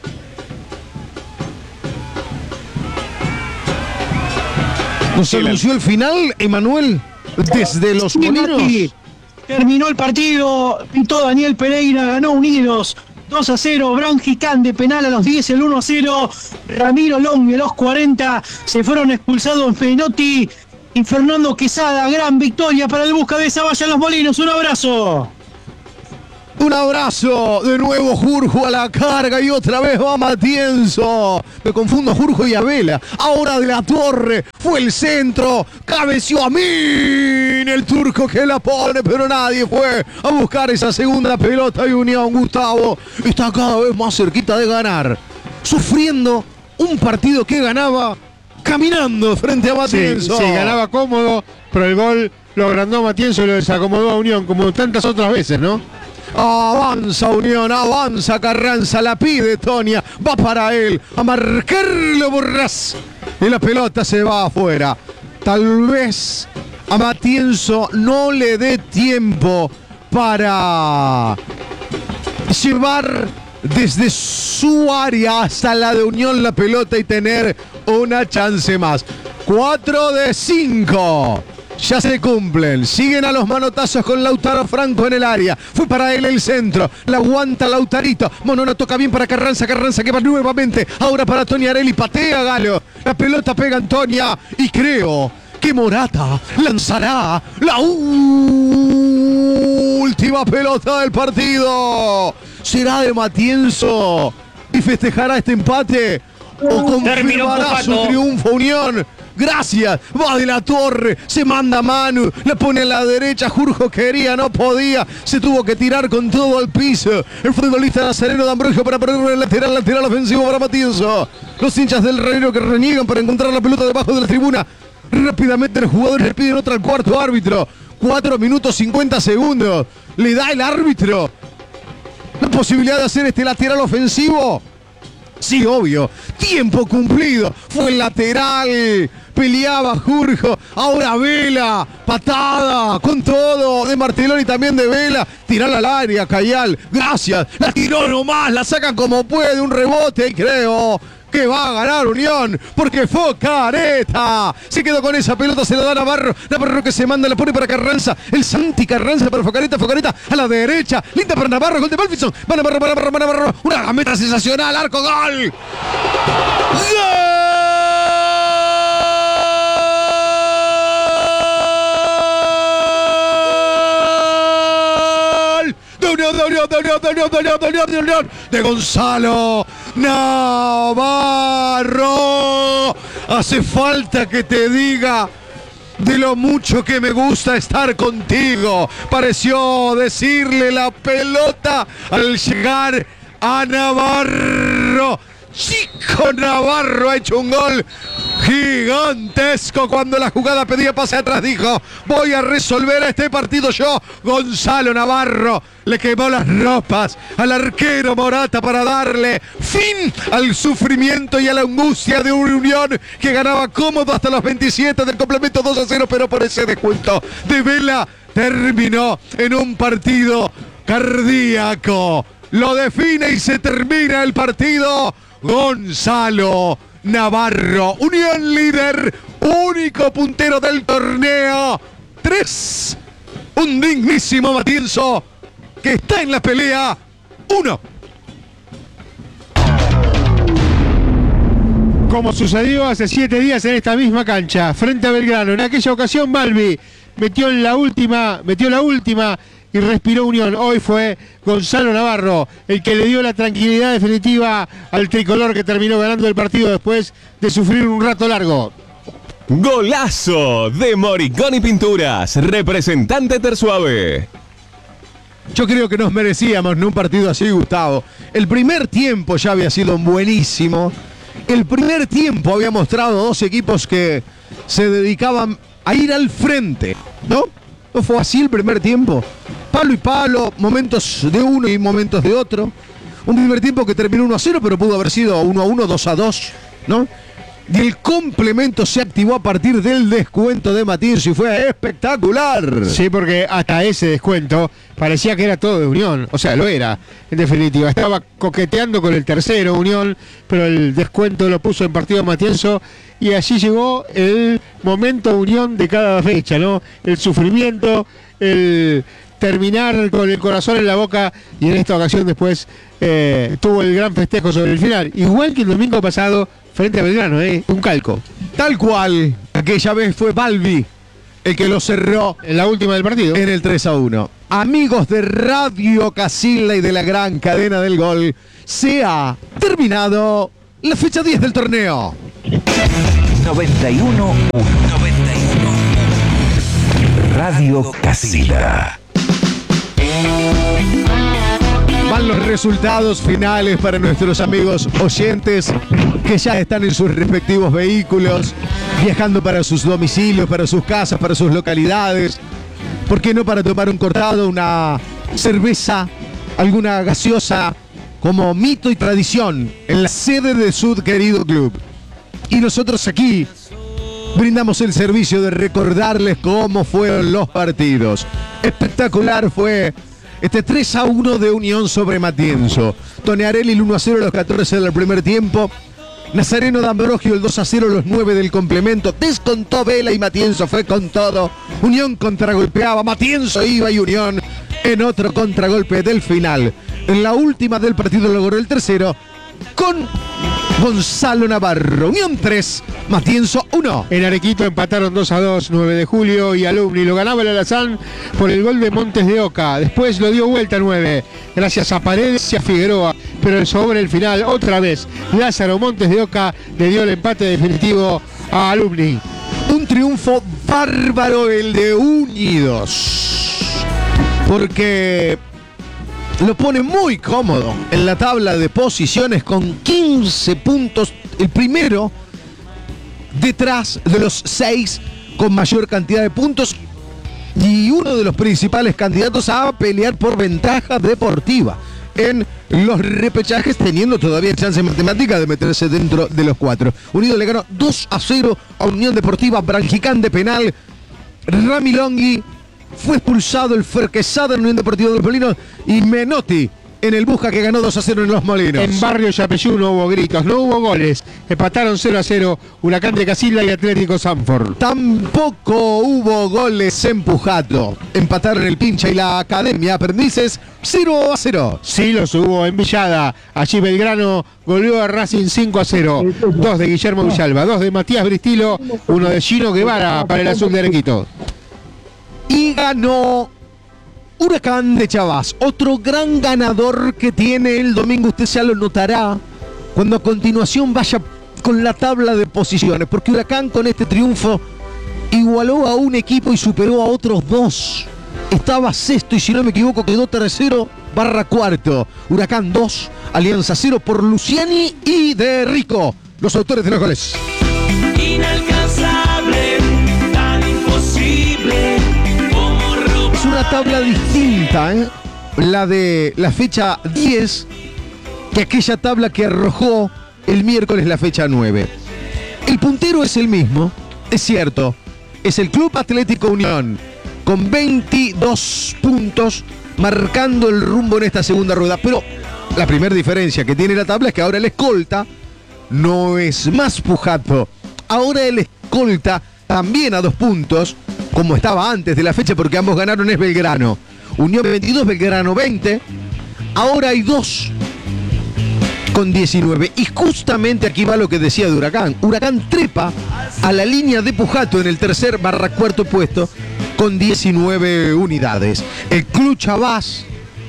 ¿Nos anunció el final, Emanuel? Desde los Molinos. Terminó el partido, pintó Daniel Pereira, ganó Unidos dos a cero, Brown Gicán de penal a los diez, el uno a cero, Ramiro Long a los cuarenta, se fueron expulsados Fenotti y Fernando Quesada. Gran victoria para el Busca de Zavalla en los Molinos. Un abrazo. Un abrazo, de nuevo Jurjo a la carga y otra vez va Matienzo. Me confundo Jurjo y Abela. Ahora de la Torre, fue el centro, cabeció a mí el turco que la pone, pero nadie fue a buscar esa segunda pelota y Unión. Gustavo está cada vez más cerquita de ganar, sufriendo un partido que ganaba caminando frente a Matienzo. Sí, sí, ganaba cómodo, pero el gol lo agrandó Matienzo y lo desacomodó a Unión, como tantas otras veces, ¿no? Avanza Unión, avanza Carranza, la pide Tonia, va para él, a marcarlo Borrás y la pelota se va afuera. Tal vez a Matienzo no le dé tiempo para llevar desde su área hasta la de Unión la pelota y tener una chance más. cuatro de cinco. Ya se cumplen, siguen a los manotazos con Lautaro Franco en el área. Fue para él el centro, la aguanta Lautarito. Monona toca bien para Carranza, Carranza que va nuevamente. Ahora para Toniarelli, patea Galo. La pelota pega Antonia y creo que Morata lanzará la última pelota del partido. ¿Será de Matienzo y festejará este empate o confirmará su triunfo Unión? Gracias, va de la Torre, se manda Manu, la pone a la derecha, Jurjo quería, no podía, se tuvo que tirar con todo al piso. El futbolista Nazareno de Ambrogio para ponerle el lateral, lateral ofensivo para Matienzo. Los hinchas del Reino que reniegan para encontrar la pelota debajo de la tribuna. Rápidamente los jugadores le piden otra al cuarto árbitro. cuatro minutos cincuenta segundos. Le da el árbitro la posibilidad de hacer este lateral ofensivo. Sí, obvio. Tiempo cumplido. Fue el lateral. Peleaba Jurjo. Ahora Vela. Patada. Con todo. De Martelón y también de Vela. Tirala al área, Cayal. Gracias. La tiró nomás. La sacan como puede. Un rebote. Y creo que va a ganar Unión, porque Focareta se quedó con esa pelota, se la da Navarro, Navarro que se manda, la pone para Carranza, el Santi Carranza para Focareta, Focareta a la derecha, linda para Navarro, gol de Malfinson, va Navarro, va Navarro, va Navarro, una gameta sensacional, arco, gol. ¡Gol! De Unión, de Unión, de Unión, de Unión, de Unión, de Unión, de Unión, de Gonzalo Navarro. Hace falta que te diga de lo mucho que me gusta estar contigo. Pareció decirle la pelota al llegar a Navarro. Chico Navarro ha hecho un gol gigantesco. Cuando la jugada pedía pase atrás, dijo: voy a resolver este partido yo. Gonzalo Navarro le quemó las ropas al arquero Morata para darle fin al sufrimiento y a la angustia de una Unión que ganaba cómodo hasta los veintisiete del complemento dos a cero, pero por ese descuento de Vela terminó en un partido cardíaco. Lo define y se termina el partido Gonzalo Navarro. Unión líder, único puntero del torneo. Tres. Un dignísimo Matienzo que está en la pelea. Uno. Como sucedió hace siete días en esta misma cancha, frente a Belgrano. En aquella ocasión Malvi metió en la última, metió la última y respiró Unión. Hoy fue Gonzalo Navarro el que le dio la tranquilidad definitiva al tricolor, que terminó ganando el partido después de sufrir un rato largo. Golazo de Moriconi Pinturas, representante Tersuave. Yo creo que nos merecíamos en un partido así, Gustavo. El primer tiempo ya había sido buenísimo. El primer tiempo había mostrado dos equipos que se dedicaban a ir al frente, ¿no? ¿No fue así el primer tiempo? palo y palo, momentos de uno y momentos de otro. Un primer tiempo que terminó uno a cero, pero pudo haber sido uno a uno, dos a dos, ¿no? Y el complemento se activó a partir del descuento de Matienzo y fue espectacular. Sí, porque hasta ese descuento parecía que era todo de Unión. O sea, lo era, en definitiva. Estaba coqueteando con el tercero, Unión, pero el descuento lo puso en partido Matienzo. Y allí llegó el momento Unión de cada fecha, ¿no? El sufrimiento, el terminar con el corazón en la boca, y en esta ocasión después eh, tuvo el gran festejo sobre el final. Igual que el domingo pasado frente a Belgrano, ¿eh? Un calco. Tal cual, aquella vez fue Balbi el que lo cerró en la última del partido, en el tres a uno. Amigos de Radio Casilda y de la gran cadena del gol, se ha terminado la fecha diez del torneo. noventa y uno uno. noventa y uno uno. Radio Casilda. Van los resultados finales para nuestros amigos oyentes que ya están en sus respectivos vehículos, viajando para sus domicilios, para sus casas, para sus localidades. ¿Por qué no para tomar un cortado, una cerveza, alguna gaseosa, como mito y tradición en la sede de su querido club? Y nosotros aquí brindamos el servicio de recordarles cómo fueron los partidos. Espectacular fue este tres a uno de Unión sobre Matienzo. Tonearelli el uno a cero a los catorce del primer tiempo. Nazareno D'Ambrogio el dos a cero a los nueve del complemento. Descontó Vela y Matienzo fue con todo. Unión contragolpeaba, Matienzo iba y Unión en otro contragolpe del final. En la última del partido logró el tercero con Gonzalo Navarro. Unión tres, Matienzo uno. En Arequito empataron dos a dos, nueve de julio y Alumni. Lo ganaba el Alazán por el gol de Montes de Oca. Después lo dio vuelta nueve, gracias a Paredes y a Figueroa. Pero sobre el final, otra vez, Lázaro Montes de Oca le dio el empate definitivo a Alumni. Un triunfo bárbaro el de Unidos, porque lo pone muy cómodo en la tabla de posiciones con quince puntos. El primero detrás de los seis con mayor cantidad de puntos y uno de los principales candidatos a pelear por ventaja deportiva en los repechajes, teniendo todavía chance matemática de meterse dentro de los cuatro. Unido le ganó dos a cero a Unión Deportiva Brancicán de penal. Rami Longhi fue expulsado, el Ferquesada en Unión Deportiva de los Molinos, y Menotti en el Busca, que ganó dos a cero en los Molinos. En Barrio Yapeyú no hubo gritos, no hubo goles. Empataron cero a cero Huracán de Casilda y Atlético Sanford. Tampoco hubo goles en Pujato. Empataron el Pincha y la Academia Aprendices cero a cero. Sí los hubo en Villada. Allí Belgrano goleó a Racing cinco a cero. Dos de Guillermo Villalba, dos de Matías Bristilo, uno de Gino Guevara para el azul de Arequito. Y ganó Huracán de Chavás, otro gran ganador que tiene el domingo. Usted ya lo notará cuando a continuación vaya con la tabla de posiciones, porque Huracán con este triunfo igualó a un equipo y superó a otros dos. Estaba sexto y si no me equivoco quedó tercero barra cuarto. Huracán dos, Alianza cero por Luciani y de Rico, los autores de los goles. Inalcanzable, tan imposible. Es una tabla distinta, ¿eh? La de la fecha diez, que aquella tabla que arrojó el miércoles la fecha nueve. El puntero es el mismo, es cierto. Es el Club Atlético Unión, con veintidós puntos, marcando el rumbo en esta segunda rueda. Pero la primera diferencia que tiene la tabla es que ahora el escolta no es más Pujato. Ahora el escolta también a dos puntos, como estaba antes de la fecha, porque ambos ganaron, es Belgrano. Unión veintidós, Belgrano veinte. Ahora hay dos con diecinueve. Y justamente aquí va lo que decía de Huracán. Huracán trepa a la línea de Pujato en el tercer barra cuarto puesto con diecinueve unidades. El Club Chavás,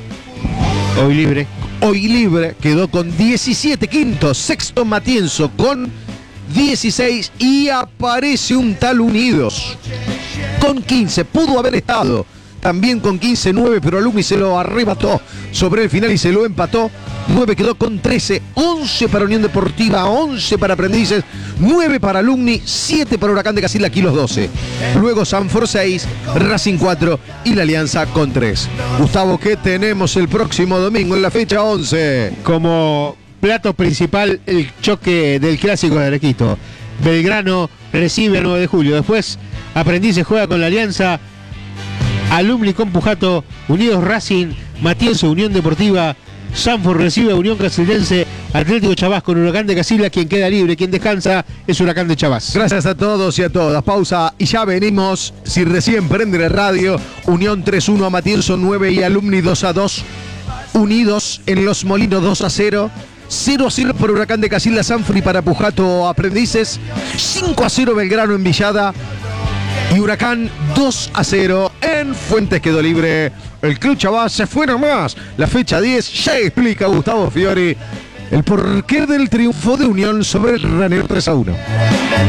hoy libre, hoy libre, quedó con diecisiete. Quinto, sexto Matienzo con dieciséis y aparece un tal Unidos con quince. Pudo haber estado también con quince nueve, pero Alumni se lo arrebató sobre el final y se lo empató. nueve quedó con trece, once para Unión Deportiva, once para Aprendices, nueve para Alumni, siete para Huracán de Casilda, aquí los doce. Luego Sanford seis, Racing cuatro y la Alianza con tres. Gustavo, ¿qué tenemos el próximo domingo en la fecha once? Como plato principal, el choque del Clásico de Arequito. Belgrano recibe el nueve de julio. Después, Aprendices juega con la Alianza. Alumni con Pujato. Unidos Racing. Matienzo, Unión Deportiva. Sanford recibe a Unión Casildense. Atlético Chavás con Huracán de Casilda. Quien queda libre, quien descansa, es Huracán de Chavás. Gracias a todos y a todas. Pausa y ya venimos. Si recién prende la radio, Unión tres uno a Matienzo nueve y Alumni dos a dos. Unidos en Los Molinos dos a cero. cero a cero por Huracán de Casilda, Sanford y para Pujato Aprendices. cinco a cero Belgrano en Villada. Y Huracán dos a cero en Fuentes quedó libre. El Club Chavás se fue nomás. La fecha diez ya explica Gustavo Fiori el porqué del triunfo de Unión sobre el Ranero tres a uno.